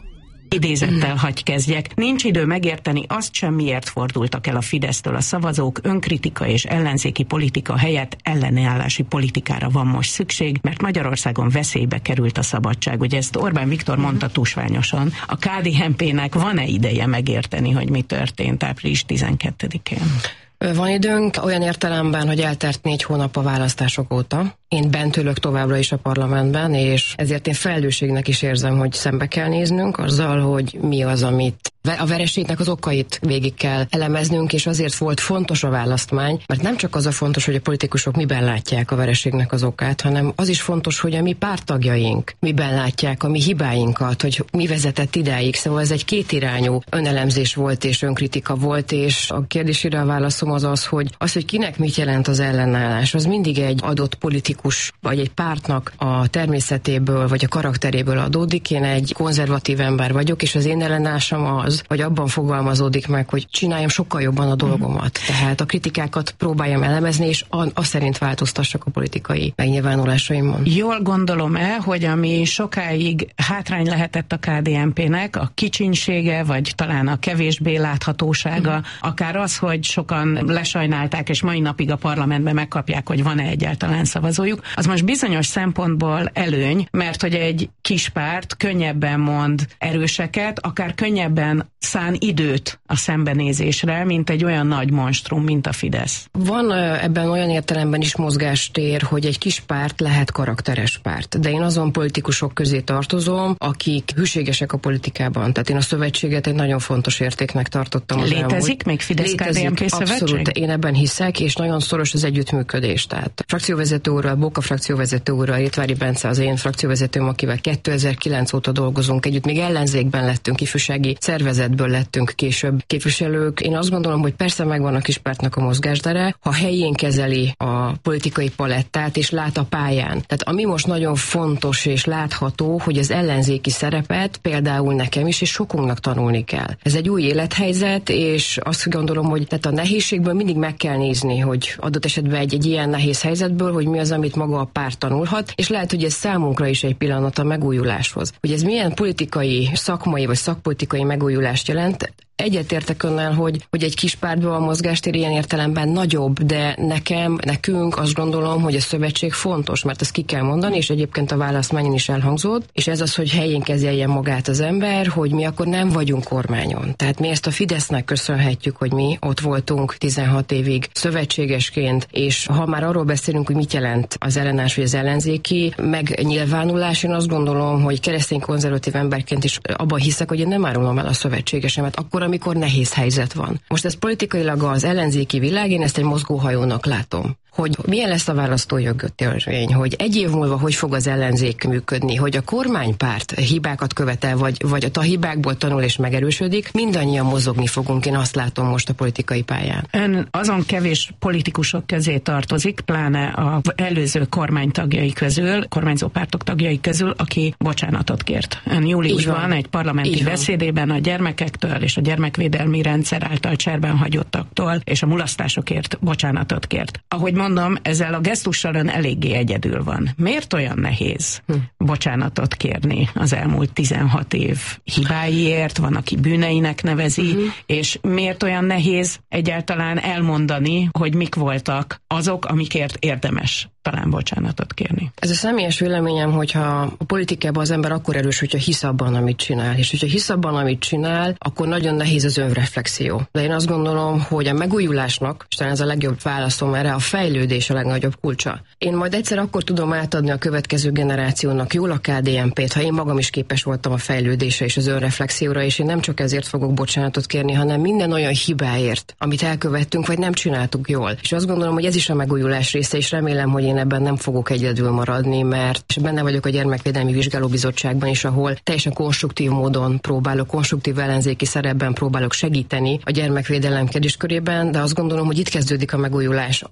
Idézettel hagy kezdjek. Nincs idő megérteni azt sem, miért fordultak el a Fidesztől a szavazók. Önkritika és ellenzéki politika helyett ellenállási politikára van most szükség, mert Magyarországon veszélybe került a szabadság. Ugye ezt Orbán Viktor mondta tusványosan. A ká dé en pének van-e ideje megérteni, hogy mi történt április tizenkettedikén? Van időnk olyan értelemben, hogy eltelt négy hónap a választások óta. Én bent ülök továbbra is a parlamentben, és ezért én felelősségnek is érzem, hogy szembe kell néznünk azzal, hogy mi az, amit a vereségnek az okait végig kell elemeznünk, és azért volt fontos a választmány, mert nem csak az a fontos, hogy a politikusok miben látják a vereségnek az okát, hanem az is fontos, hogy a mi párttagjaink miben látják a mi hibáinkat, hogy mi vezetett idáig. Szóval ez egy kétirányú önelemzés volt és önkritika volt, és a kérdésére a válaszom az az, hogy az, hogy kinek mit jelent az ellenállás, az mindig egy adott politikus vagy egy pártnak a természetéből vagy a karakteréből adódik. Én egy konzervatív ember vagyok, és az én ellenállásom az, hogy abban fogalmazódik meg, hogy csináljam sokkal jobban a dolgomat. Tehát a kritikákat próbáljam elemezni, és azt szerint változtassak a politikai megnyilvánulásaimon. Jól gondolom-e, hogy ami sokáig hátrány lehetett a ká dé en pének, a kicsinsége, vagy talán a kevésbé láthatósága, mm. akár az, hogy sokan lesajnálták, és mai napig a parlamentben megkapják, hogy van-e egyáltalán szavazójuk, az most bizonyos szempontból előny, mert hogy egy kis párt könnyebben mond erőseket, akár könnyebben szán időt a szembenézésre, mint egy olyan nagy monstrum, mint a Fidesz. Van ebben olyan értelemben is mozgástér, hogy egy kis párt lehet karakteres párt, de én azon politikusok közé tartozom, akik hűségesek a politikában. Tehát én a szövetséget egy nagyon fontos értéknek tartottam. Létezik még Fidesz-ká dé en pé szövetség? Abszolút, én ebben hiszek, és nagyon szoros az együttműködés. Tehát frakcióvezető úrral, Bóka frakcióvezető úrral, Ritvári Bence az én frakcióvezetőm, akivel kétezer-kilenc óta dolgozunk együtt, még ellenzékben lettünk, ifjúsági szervezetből lettünk később képviselők. Én azt gondolom, hogy persze megvan a kispártnak a mozgástere, ha helyén kezeli a politikai palettát és lát a pályán. Tehát ami most nagyon fontos és látható, hogy az ellenzéki szerepet például nekem is, és sokunknak tanulni kell. Ez egy új élethelyzet, és azt gondolom, hogy tehát a nehézségből mindig meg kell nézni, hogy adott esetben egy, egy ilyen nehéz helyzetből, hogy mi az, amit maga a párt tanulhat, és lehet, hogy ez számunkra is egy pillanat a megújuláshoz. Hogy ez milyen politikai, szakmai vagy szakpolitikai megújulást jelent. Egyetértek önnel, hogy, hogy egy kis pártban a mozgástér ilyen értelemben nagyobb, de nekem, nekünk azt gondolom, hogy a szövetség fontos, mert ezt ki kell mondani, és egyébként a választmányon is elhangzott, és ez az, hogy helyén kezeljen magát az ember, hogy mi akkor nem vagyunk kormányon. Tehát mi ezt a Fidesznek köszönhetjük, hogy mi ott voltunk tizenhat évig szövetségesként, és ha már arról beszélünk, hogy mit jelent az ellenállás vagy az ellenzéki megnyilvánulás, én azt gondolom, hogy keresztény konzervatív emberként is abban hiszek, hogy én nem árulom el a szövetségesemet, akkor, amikor nehéz helyzet van. Most ez politikailag az ellenzéki világ, én ezt egy mozgóhajónak látom. Hogy milyen lesz a választójogtörvény, hogy egy év múlva hogy fog az ellenzék működni, hogy a kormánypárt hibákat követel, vagy, vagy a hibákból tanul és megerősödik, mindannyian mozogni fogunk, én azt látom most a politikai pályán. Ön azon kevés politikusok közé tartozik, pláne az előző kormány tagjai közül, kormányzó pártok tagjai közül, aki bocsánatot kért. Ön júliusban van. Egy parlamenti beszédében a gyermekektől és a gyermekvédelmi rendszer által cserben hagyottaktól és a mulasztásokért bocsánatot kért. Ahogy mondom, ezzel a gesztussal ön eléggé egyedül van. Miért olyan nehéz hm. bocsánatot kérni az elmúlt tizenhat év hibáiért, van, aki bűneinek nevezi, hm. és miért olyan nehéz egyáltalán elmondani, hogy mik voltak azok, amikért érdemes talán bocsánatot kérni? Ez a személyes véleményem, hogyha a politikában az ember akkor erős, hogyha hisz abban, amit csinál. És hogyha hisz abban, amit csinál, akkor nagyon nehéz az önreflexió. De én azt gondolom, hogy a megújulásnak, és talán ez a legjobb válaszom erre, a fejlődés a legnagyobb kulcsa. Én majd egyszer akkor tudom átadni a következő generációnak jól a ká dé en pét, ha én magam is képes voltam a fejlődésre és az önreflexióra, és én nem csak ezért fogok bocsánatot kérni, hanem minden olyan hibáért, amit elkövettünk, vagy nem csináltuk jól. És azt gondolom, hogy ez is a megújulás része, és remélem, hogy én ebben nem fogok egyedül maradni, mert benne vagyok a Gyermekvédelmi Vizsgálóbizottságban is, ahol teljesen konstruktív módon próbálok, konstruktív ellenzéki szerepben próbálok segíteni a gyermekvédelem kérdéskörében, de azt gondolom, hogy itt kezdődik a megújulás, hogy a mi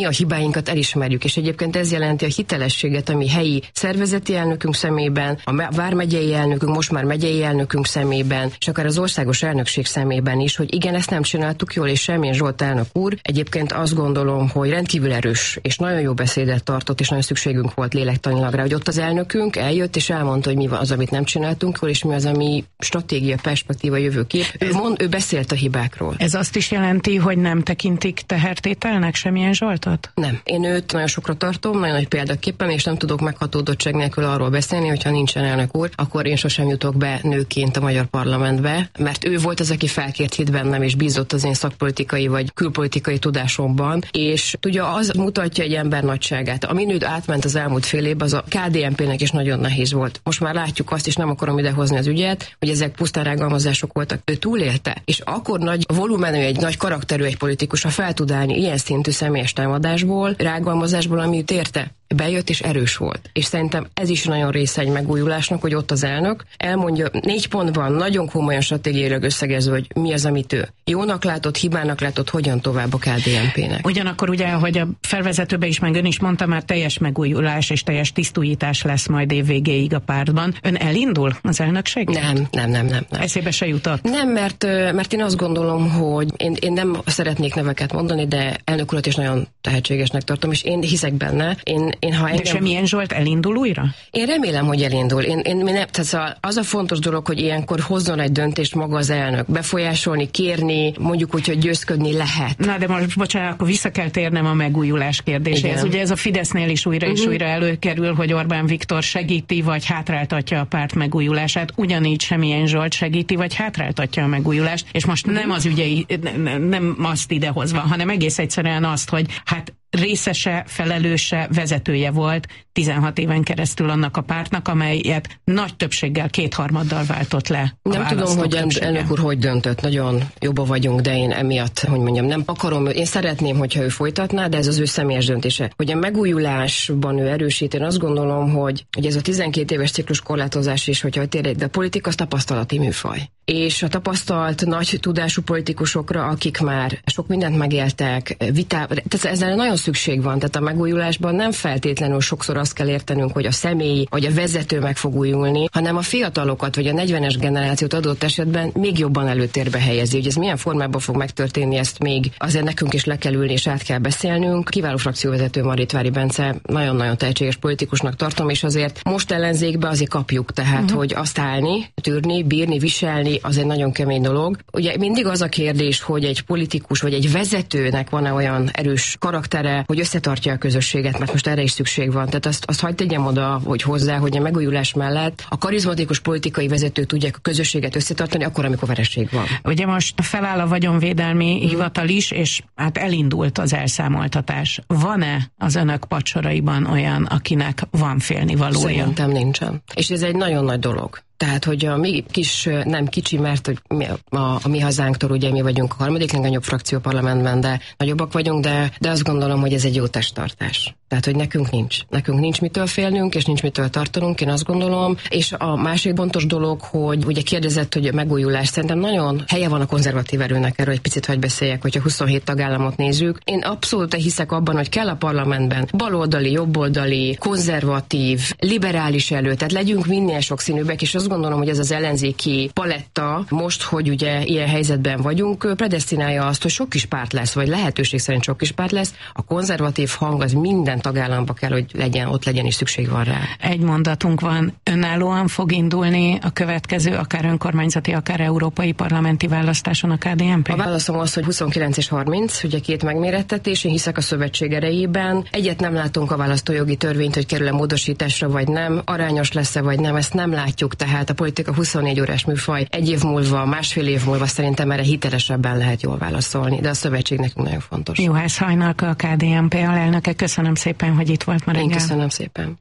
mi a hibáinkat elismerjük, és egyébként ez jelenti a hitelességet, ami helyi szervezeti elnökünk szemében, a vármegyei elnökünk, most már megyei elnökünk szemében, és akár az országos elnökség szemében is, hogy igen, ezt nem csináltuk jól, és Semjén Zsolt elnök úr egyébként azt gondolom, hogy rendkívül erős, és nagyon jó beszédet tartott, és nagyon szükségünk volt lélektanilag rá, hogy ott az elnökünk eljött, és elmondta, hogy mi az, amit nem csináltunk jól, és mi az, ami stratégia, perspektíva, jövőkép. Ő, mond, ő beszélt a hibákról. Ez azt is jelenti, hogy nem tekintik tehertételnek Semjén Zsoltot? Nem. Én őt nagyon sokra tartom, nagyon nagy példaképpen, és nem tudok meghatódottság nélkül arról beszélni, hogyha nincsen elnök úr, akkor én sosem jutok be nőként a magyar parlamentbe, mert ő volt az, aki felkért hit bennem, és bízott az én szakpolitikai vagy külpolitikai tudásomban, és tudja, az mutatja egy ember nagyságát. Ami nőt átment az elmúlt fél évben, az a ká dé en pének is nagyon nehéz volt. Most már látjuk azt, és nem akarom idehozni az ügyet, hogy ezek pusztán rágalmazások voltak. Ő túlélte, és akkor nagy volumenű, egy nagy karakterű egy politikus, ha fel tud állni ilyen szintű személyes támadásból, rágalmazásból, ami őt érte. Bejött és erős volt. És szerintem ez is nagyon része egy megújulásnak, hogy ott az elnök elmondja négy pontban, nagyon komolyan stratégiailag összegezve, hogy mi az, amit ő jónak látott, hibának látott, hogyan tovább a ká dé en pének. Ugyanakkor ugye, ahogy a felvezetőbe is, meg ön is mondta, már teljes megújulás és teljes tisztújítás lesz majd év végéig a pártban. Ön elindul az elnökség? Nem, nem, nem, nem, nem. Eszébe se jutott? Nem, mert, mert én azt gondolom, hogy én, én nem szeretnék neveket mondani, de elnök urat is nagyon tehetségesnek tartom, és én hiszek benne. Én Én, ha engem... De Semjén Zsolt elindul újra? Én remélem, hogy elindul. Én, én, én nem, tehát az a fontos dolog, hogy ilyenkor hozzon egy döntést maga az elnök. Befolyásolni, kérni, mondjuk úgy, hogy győzködni lehet. Na de most, bocsánat, akkor vissza kell térnem a megújulás kérdéséhez. Ugye ez a Fidesznél is újra és uh-huh. újra előkerül, hogy Orbán Viktor segíti, vagy hátráltatja a párt megújulását. Ugyanígy Semjén Zsolt segíti, vagy hátráltatja a megújulást. És most uh-huh. nem az ügyei, nem, nem azt idehozva, hanem egész egyszerűen azt, hogy hát részese, felelőse, vezetője volt tizenhat éven keresztül annak a pártnak, amelyet nagy többséggel, kétharmaddal váltott le. Nem tudom, hogy többsége. Elnök úr hogy döntött, nagyon jobba vagyunk, de én emiatt, hogy mondjam, nem akarom, én szeretném, hogyha ő folytatná, de ez az ő személyes döntése. Hogy a megújulásban ő erősít, én azt gondolom, hogy, hogy ez a tizenkét éves ciklus korlátozás is, hogyha tényleg, de a politika az tapasztalati műfaj. És a tapasztalt nagy tudású politikusokra, akik már sok mindent megéltek, vitá, tehát ezzel nagyon szükség van, tehát a megújulásban nem feltétlenül sokszor azt kell értenünk, hogy a személy vagy a vezető meg fog újulni, hanem a fiatalokat vagy a negyvenes generációt adott esetben még jobban előtérbe helyezi. Hogy ez milyen formában fog megtörténni, ezt még azért nekünk is le kell ülni és át kell beszélnünk. Kiváló frakcióvezető Marrétvári Bence, nagyon-nagyon tehetséges politikusnak tartom, és azért most ellenzékbe azért kapjuk, tehát uh-huh. hogy azt állni, tűrni, bírni, viselni, az egy nagyon kemény dolog. Ugye mindig az a kérdés, hogy egy politikus vagy egy vezetőnek van-e olyan erős karaktere, hogy összetartja a közösséget, mert most erre is szükség van. Tehát azt, azt hagyd tegyem oda, hogy hozzá, hogy a megújulás mellett a karizmatikus politikai vezetők tudják a közösséget összetartani, akkor, amikor vereség van. Ugye most feláll a vagyonvédelmi hmm. hivatal is, és hát elindult az elszámoltatás. Van-e az önök padsoraiban olyan, akinek van félnivalója? Szerintem nincsen. És ez egy nagyon nagy dolog. Tehát, hogy a mi kis, nem kicsi, mert hogy mi, a, a mi hazánktól ugye mi vagyunk a harmadik legnagyobb frakció parlamentben, de nagyobbak vagyunk, de, de azt gondolom, hogy ez egy jó testtartás. Tehát, hogy nekünk nincs. Nekünk nincs mitől félnünk, és nincs mitől tartanunk, én azt gondolom. És a másik fontos dolog, hogy ugye kérdezett, hogy a megújulás, szerintem nagyon helye van a konzervatív erőnek, erről egy picit hagy beszéljek, hogyha huszonhét tagállamot nézzük. Én abszolút hiszek abban, hogy kell a parlamentben baloldali, jobboldali, konzervatív, liberális erő, tehát legyünk minél sokszínűbbek, és azt gondolom, hogy ez az ellenzéki paletta, most, hogy ugye ilyen helyzetben vagyunk, predesztinálja azt, hogy sok kis párt lesz, vagy lehetőség szerint sok kis párt lesz. A konzervatív hang az minden tagállamba kell, hogy legyen, ott legyen, és szükség van rá. Egy mondatunk van, önállóan fog indulni a következő, akár önkormányzati, akár európai parlamenti választáson a ká dé en pé? A válaszom az, hogy huszonkilenc és harminc, ugye két megmérettetés, én hiszek a szövetség erejében. Egyet nem látunk a választójogi törvényt, hogy kerül-e módosításra, vagy nem, arányos lesz-e, vagy nem, ezt nem látjuk, tehát a politika huszonnégy órás műfaj, egy év múlva, másfél év múlva szerintem erre hitelesebben lehet jól válaszolni, de a szövetség nekünk nagyon fontos. Juhász Hajnalka, a ká dé en pé alelnöke, köszönöm szépen, hogy itt volt ma reggel. Én köszönöm szépen.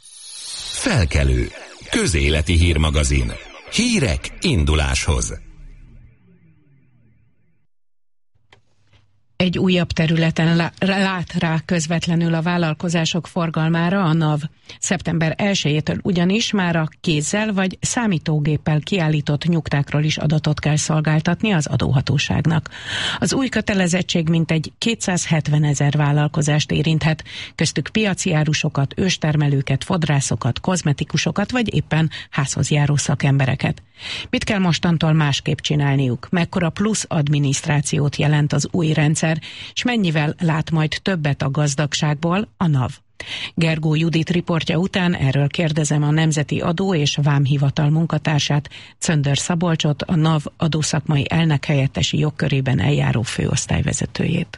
Felkelő. Közéleti hírmagazin. Hírek induláshoz. Egy újabb területen lá- lát rá közvetlenül a vállalkozások forgalmára a NAV. szeptember elsejétől ugyanis már a kézzel vagy számítógéppel kiállított nyugtákról is adatot kell szolgáltatni az adóhatóságnak. Az új kötelezettség mintegy kétszázhetvenezer vállalkozást érinthet, köztük piaci árusokat, őstermelőket, fodrászokat, kozmetikusokat vagy éppen házhoz járó szakembereket. Mit kell mostantól másképp csinálniuk? Mekkora plusz adminisztrációt jelent az új rendszer, és mennyivel lát majd többet a gazdagságból a NAV? Gergó Judit riportja után erről kérdezem a Nemzeti Adó és Vámhivatal munkatársát, Czöndör Szabolcsot, a NAV adószakmai elnökhelyettesi jogkörében eljáró főosztályvezetőjét.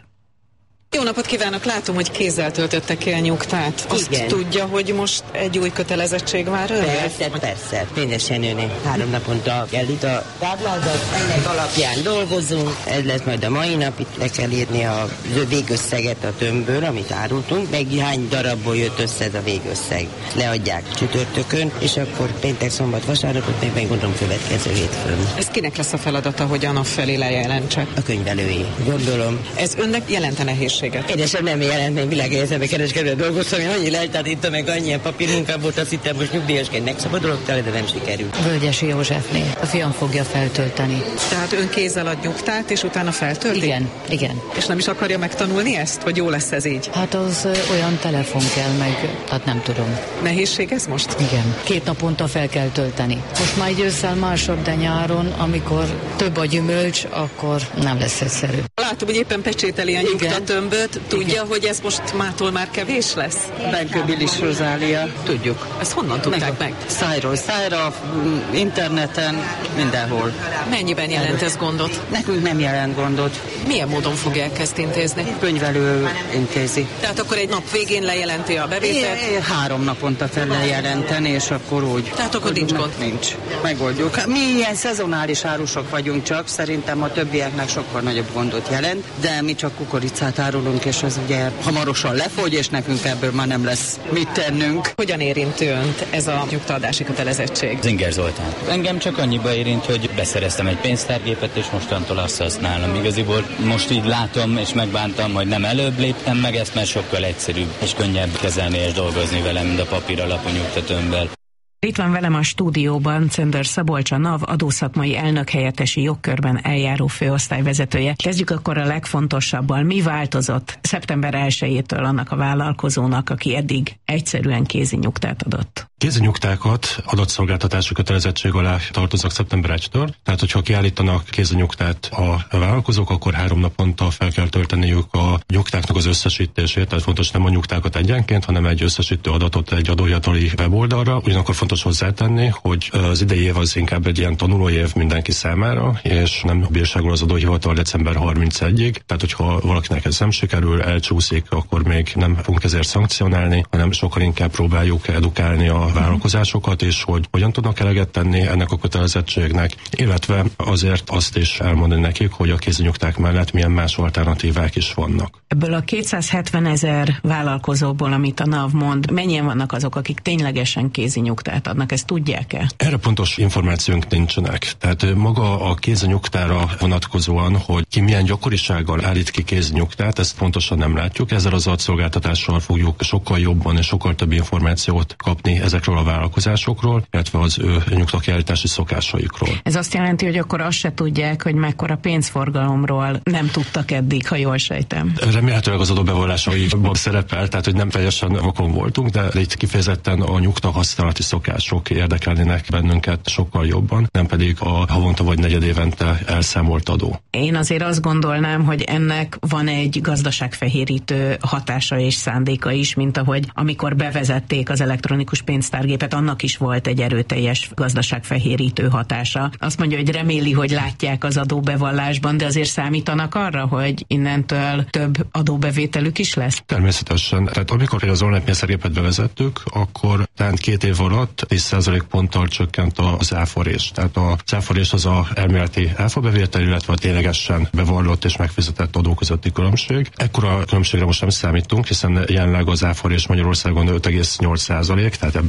Jó napot kívánok! Látom, hogy kézzel töltötte ki a nyugtát. Azt Igen. tudja, hogy most egy új kötelezettség vár önre? Persze, persze. Pénzesen jönni. Három naponta kell itt a táblázat. Ennek alapján dolgozunk. Ez lesz majd a mai nap. Itt le kell írni a végösszeget a tömbből, amit árultunk, meg hány darabból jött össze ez a végösszeg. Leadják csütörtökön, és akkor péntek, szombat, vasárnapot még meg gondolom következő hétfőn. Ez kinek lesz a feladata, hogy a nap felé lejelentse? A könyvelői, gondolom. Ez önnek jelente nehézséget? Édesem nem jelent, még világegyetemben kereskedően dolgoztam, én annyi leltát ittam, meg annyi papírmunkám volt, azt hittem, most nyugdíjasként megszabadulok tele, de nem sikerült. Völgyesi Józsefné. A fiam fogja feltölteni. Tehát ön kézzel ad nyugtát, és utána feltölti? Igen, igen. És nem is akarja megtanulni ezt, hogy jó lesz ez így? Hát az ö, olyan telefon kell meg, tehát nem tudom. Nehézség ez most? Igen. Két naponta fel kell tölteni. Most már egy ősszel másabb, de nyáron, amikor több a gyümölcs, akkor nem lesz egyszerű. Látom, hogy éppen pecsételi a nyugtatömböt. Tudja, igen, hogy ez most mától már kevés lesz? Benkő Bilis Rozália. Tudjuk. Ezt honnan tudták meg? Szájról szájra, interneten, mindenhol. Mennyiben jelent ez gondot? Nekünk nem jelent gondot. Milyen módon fogják ezt intézni? Könyvelő intézi. Tehát akkor egy nap végén lejelenti a bevételt? É, három naponta kell lejelenteni, és akkor úgy. Tehát akkor nincs gond? Nincs. Megoldjuk. Mi ilyen szezonális árusok vagyunk csak, szerintem a többieknek sokkal nagyobb gondot jelent, de mi csak kukoricát árulunk, és az ugye hamarosan lefogy, és nekünk ebből már nem lesz mit tennünk. Hogyan érint önt ez a nyugtaadási kötelezettség? Zinger Zoltán. Engem csak annyiba érint, hogy beszereztem egy pénztárgépet, és mostantól azt használom. Igaziból most így látom, és megbántam, hogy nem előbb léptem meg ezt, mert sokkal egyszerűbb, és könnyebb kezelni és dolgozni velem, mint a papír alapú nyugtatömbbel. Itt van velem a stúdióban Czöndör Szabolcs, a NAV adószakmai elnökhelyettesi jogkörben eljáró főosztályvezetője. Kezdjük akkor a legfontosabbal. Mi változott szeptember elsejétől annak a vállalkozónak, aki eddig egyszerűen kézi nyugtát adott? Kézi nyugtákat adatszolgáltatási kötelezettség alá tartoznak szeptember elsejétől. Tehát, hogyha kiállítanak kézi nyugtát a vállalkozók, akkor három naponta fel kell tölteniük a nyugtáknak az összesítését. Tehát fontos nem a nyugtákat egyenként, hanem egy összesítő adatot egy adóhivatali weboldalra. Ugyanakkor fontos hozzátenni, hogy az idei év az inkább egy ilyen tanulóév mindenki számára, és nem bírságol az adóhivatal december harmincegyedikéig. Tehát, hogyha valakinek ez nem sikerül, elcsúszik, akkor még nem fogunk ezért szankcionálni, hanem sokkal inkább próbáljuk edukálni a vállalkozásokat, és hogy hogyan tudnak eleget tenni ennek a kötelezettségnek, illetve azért azt is elmondani nekik, hogy a kézinyugták mellett milyen más alternatívák is vannak. Ebből a kétszázhetvenezer vállalkozóból, amit a NAV mond, mennyien vannak azok, akik ténylegesen kézinyugtát adnak, ezt tudják-e? Erre pontos információnk nincsenek. Tehát maga a kézinyugtára vonatkozóan, hogy ki milyen gyakorisággal állít ki kézinyugtát, ezt pontosan nem látjuk. Ezzel az adatszolgáltatással fogjuk sokkal jobban és sokkal több információt kapni ezekről a vállalkozásokról, illetve az ő nyugtakiállítási szokásaikról. Ez azt jelenti, hogy akkor azt se tudják, hogy mekkora pénzforgalomról nem tudtak eddig, ha jól sejtem. Remélhetőleg az adóbevallásaiban szerepel, tehát hogy nem teljesen vakon voltunk, de itt kifejezetten a nyugta használati szokások érdekelnének bennünket sokkal jobban, nem pedig a havonta vagy negyed évente elszámolt adó. Én azért azt gondolnám, hogy ennek van egy gazdaságfehérítő hatása és szándéka is, mint ahogy amikor bevezették az elektronikus pénztárgépet, annak is volt egy erőteljes gazdaságfehérítő hatása. Azt mondja, hogy reméli, hogy látják az adóbevallásban, de azért számítanak arra, hogy innentől több adóbevételük is lesz? Természetesen. Tehát amikor az online pénztárgépet bevezettük, akkor tehát két év alatt tíz százalék ponttal csökkent az áfarés. Tehát az áfarés az a elméleti áfabevétel, illetve a ténylegesen bevallott és megfizetett adó közötti különbség. Ekkora különbségre most nem számítunk, hiszen jelenleg az áfarés Magyarországon öt egész nyolc százalék, tehát ebből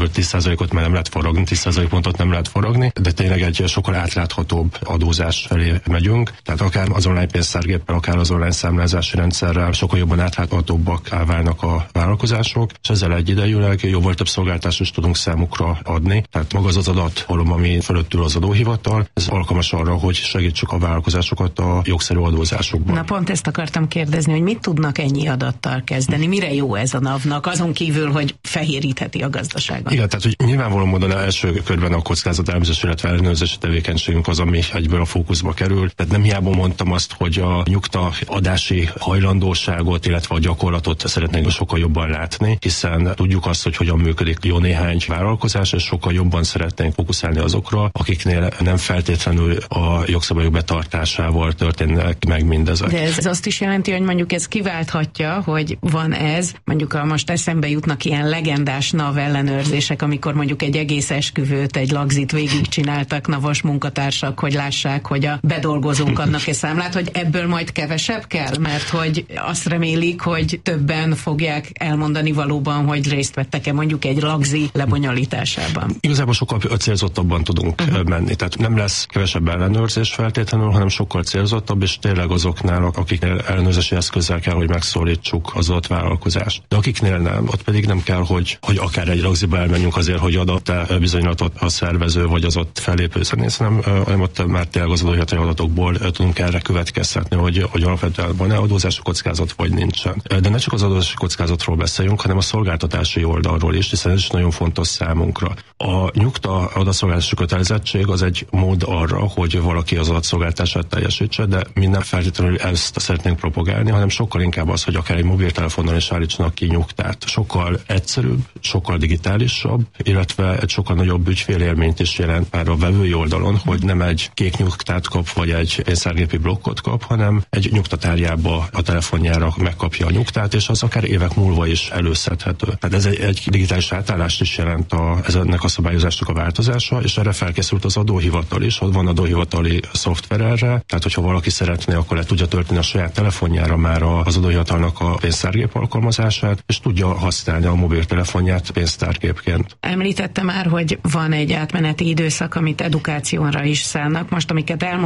hogy tíz százalékot már nem lehet forogni, tíz százalék pontot nem lehet forogni, de tényleg egy sokkal átláthatóbb adózás felé megyünk. Tehát akár az online pénztárgéppel, akár az online számlázási rendszerrel sokkal jobban átláthatóbbak válnak a vállalkozások, és ezzel egyidejűleg jóval több szolgáltatást is tudunk számukra adni. Tehát maga az az adathalom, ami fölöttül az adóhivatal, ez alkalmas arra, hogy segítsük a vállalkozásokat a jogszerű adózásokban. Na pont ezt akartam kérdezni, hogy mit tudnak ennyi adattal kezdeni? Mire jó ez a NAV-nak, azon kívül, hogy fehérítheti a gazdaságot? Igen, tehát hogy nyilvánvalóan módon első körben a kockázatelemzés, illetve ellenőrzési tevékenységünk az, ami egyből a fókuszba kerül. Tehát nem hiába mondtam azt, hogy a nyugta adási hajlandóságot, illetve a gyakorlatot szeretnénk sokkal jobban látni, hiszen tudjuk azt, hogy hogyan működik jó néhány vállalkozás, és sokkal jobban szeretnénk fókuszálni azokra, akiknél nem feltétlenül a jogszabályok betartásával történnek meg mindezek. De ez azt is jelenti, hogy mondjuk ez kiválthatja, hogy van ez, mondjuk a most eszembe jutnak ilyen legendás NAV ellenőrzések, amikor mondjuk egy egész esküvőt, egy lagzit végigcsináltak navas munkatársak, hogy lássák, hogy a bedolgozók adnak-e számlát, hogy ebből majd kevesebb kell, mert hogy azt remélik, hogy többen fogják elmondani valóban, hogy részt vettek-e mondjuk egy lagzi lebonyolításában. Igazából sokkal célzottabban tudunk uh-huh. menni, tehát nem lesz kevesebb ellenőrzés feltétlenül, hanem sokkal célzottabb, és tényleg azoknál, akiknél ellenőrzési eszközzel kell, hogy megszólítsuk az adott vállalkozást. De akiknél nem, ott pedig nem kell, hogy, hogy akár egy lagziba elmenjünk azért, hogy adott-e bizonylatot a szervező vagy az ott fellépő zenész, hanem, hanem ott már tényleg az adóhivatali adatokból tudunk erre következtetni, hogy, hogy alapvetően van-e adózási kockázat, vagy nincsen. De ne csak az adózási kockázatról beszéljünk, hanem a szolgáltatási oldalról is, hiszen ez is nagyon fontos számunkra. A nyugta adatszolgáltatási kötelezettség az egy mód arra, hogy valaki az adatszolgáltását teljesítse, de mi nem feltétlenül ezt szeretnénk propagálni, hanem sokkal inkább az, hogy akár egy mobiltelefonnal is állítsanak ki nyugtát. Sokkal egyszerűbb, sokkal digitálisabb, illetve egy sokkal nagyobb ügyfélélményt is jelent már a vevői oldalon, hogy nem egy kék nyugtát kap, vagy egy pénztárgépi blokkot kap, hanem egy nyugtatárjába a telefonjára megkapja a nyugtát, és az akár évek múlva is előszedhető. Tehát ez egy, egy digitális átállást is jelent a, ez ennek a szabályozásnak a változása, és erre felkészült az adóhivatal is, hogy van adóhivatali szoftver erre, tehát hogyha valaki szeretné, akkor le tudja tölteni a saját telefonjára már az adóhivatalnak a pénztárgép alkalmazását, és tudja használni a mobiltelefonját pénztárgépként. Említette már, hogy van egy átmeneti időszak, amit edukációra is szánnak. Most, amiket elmondtam,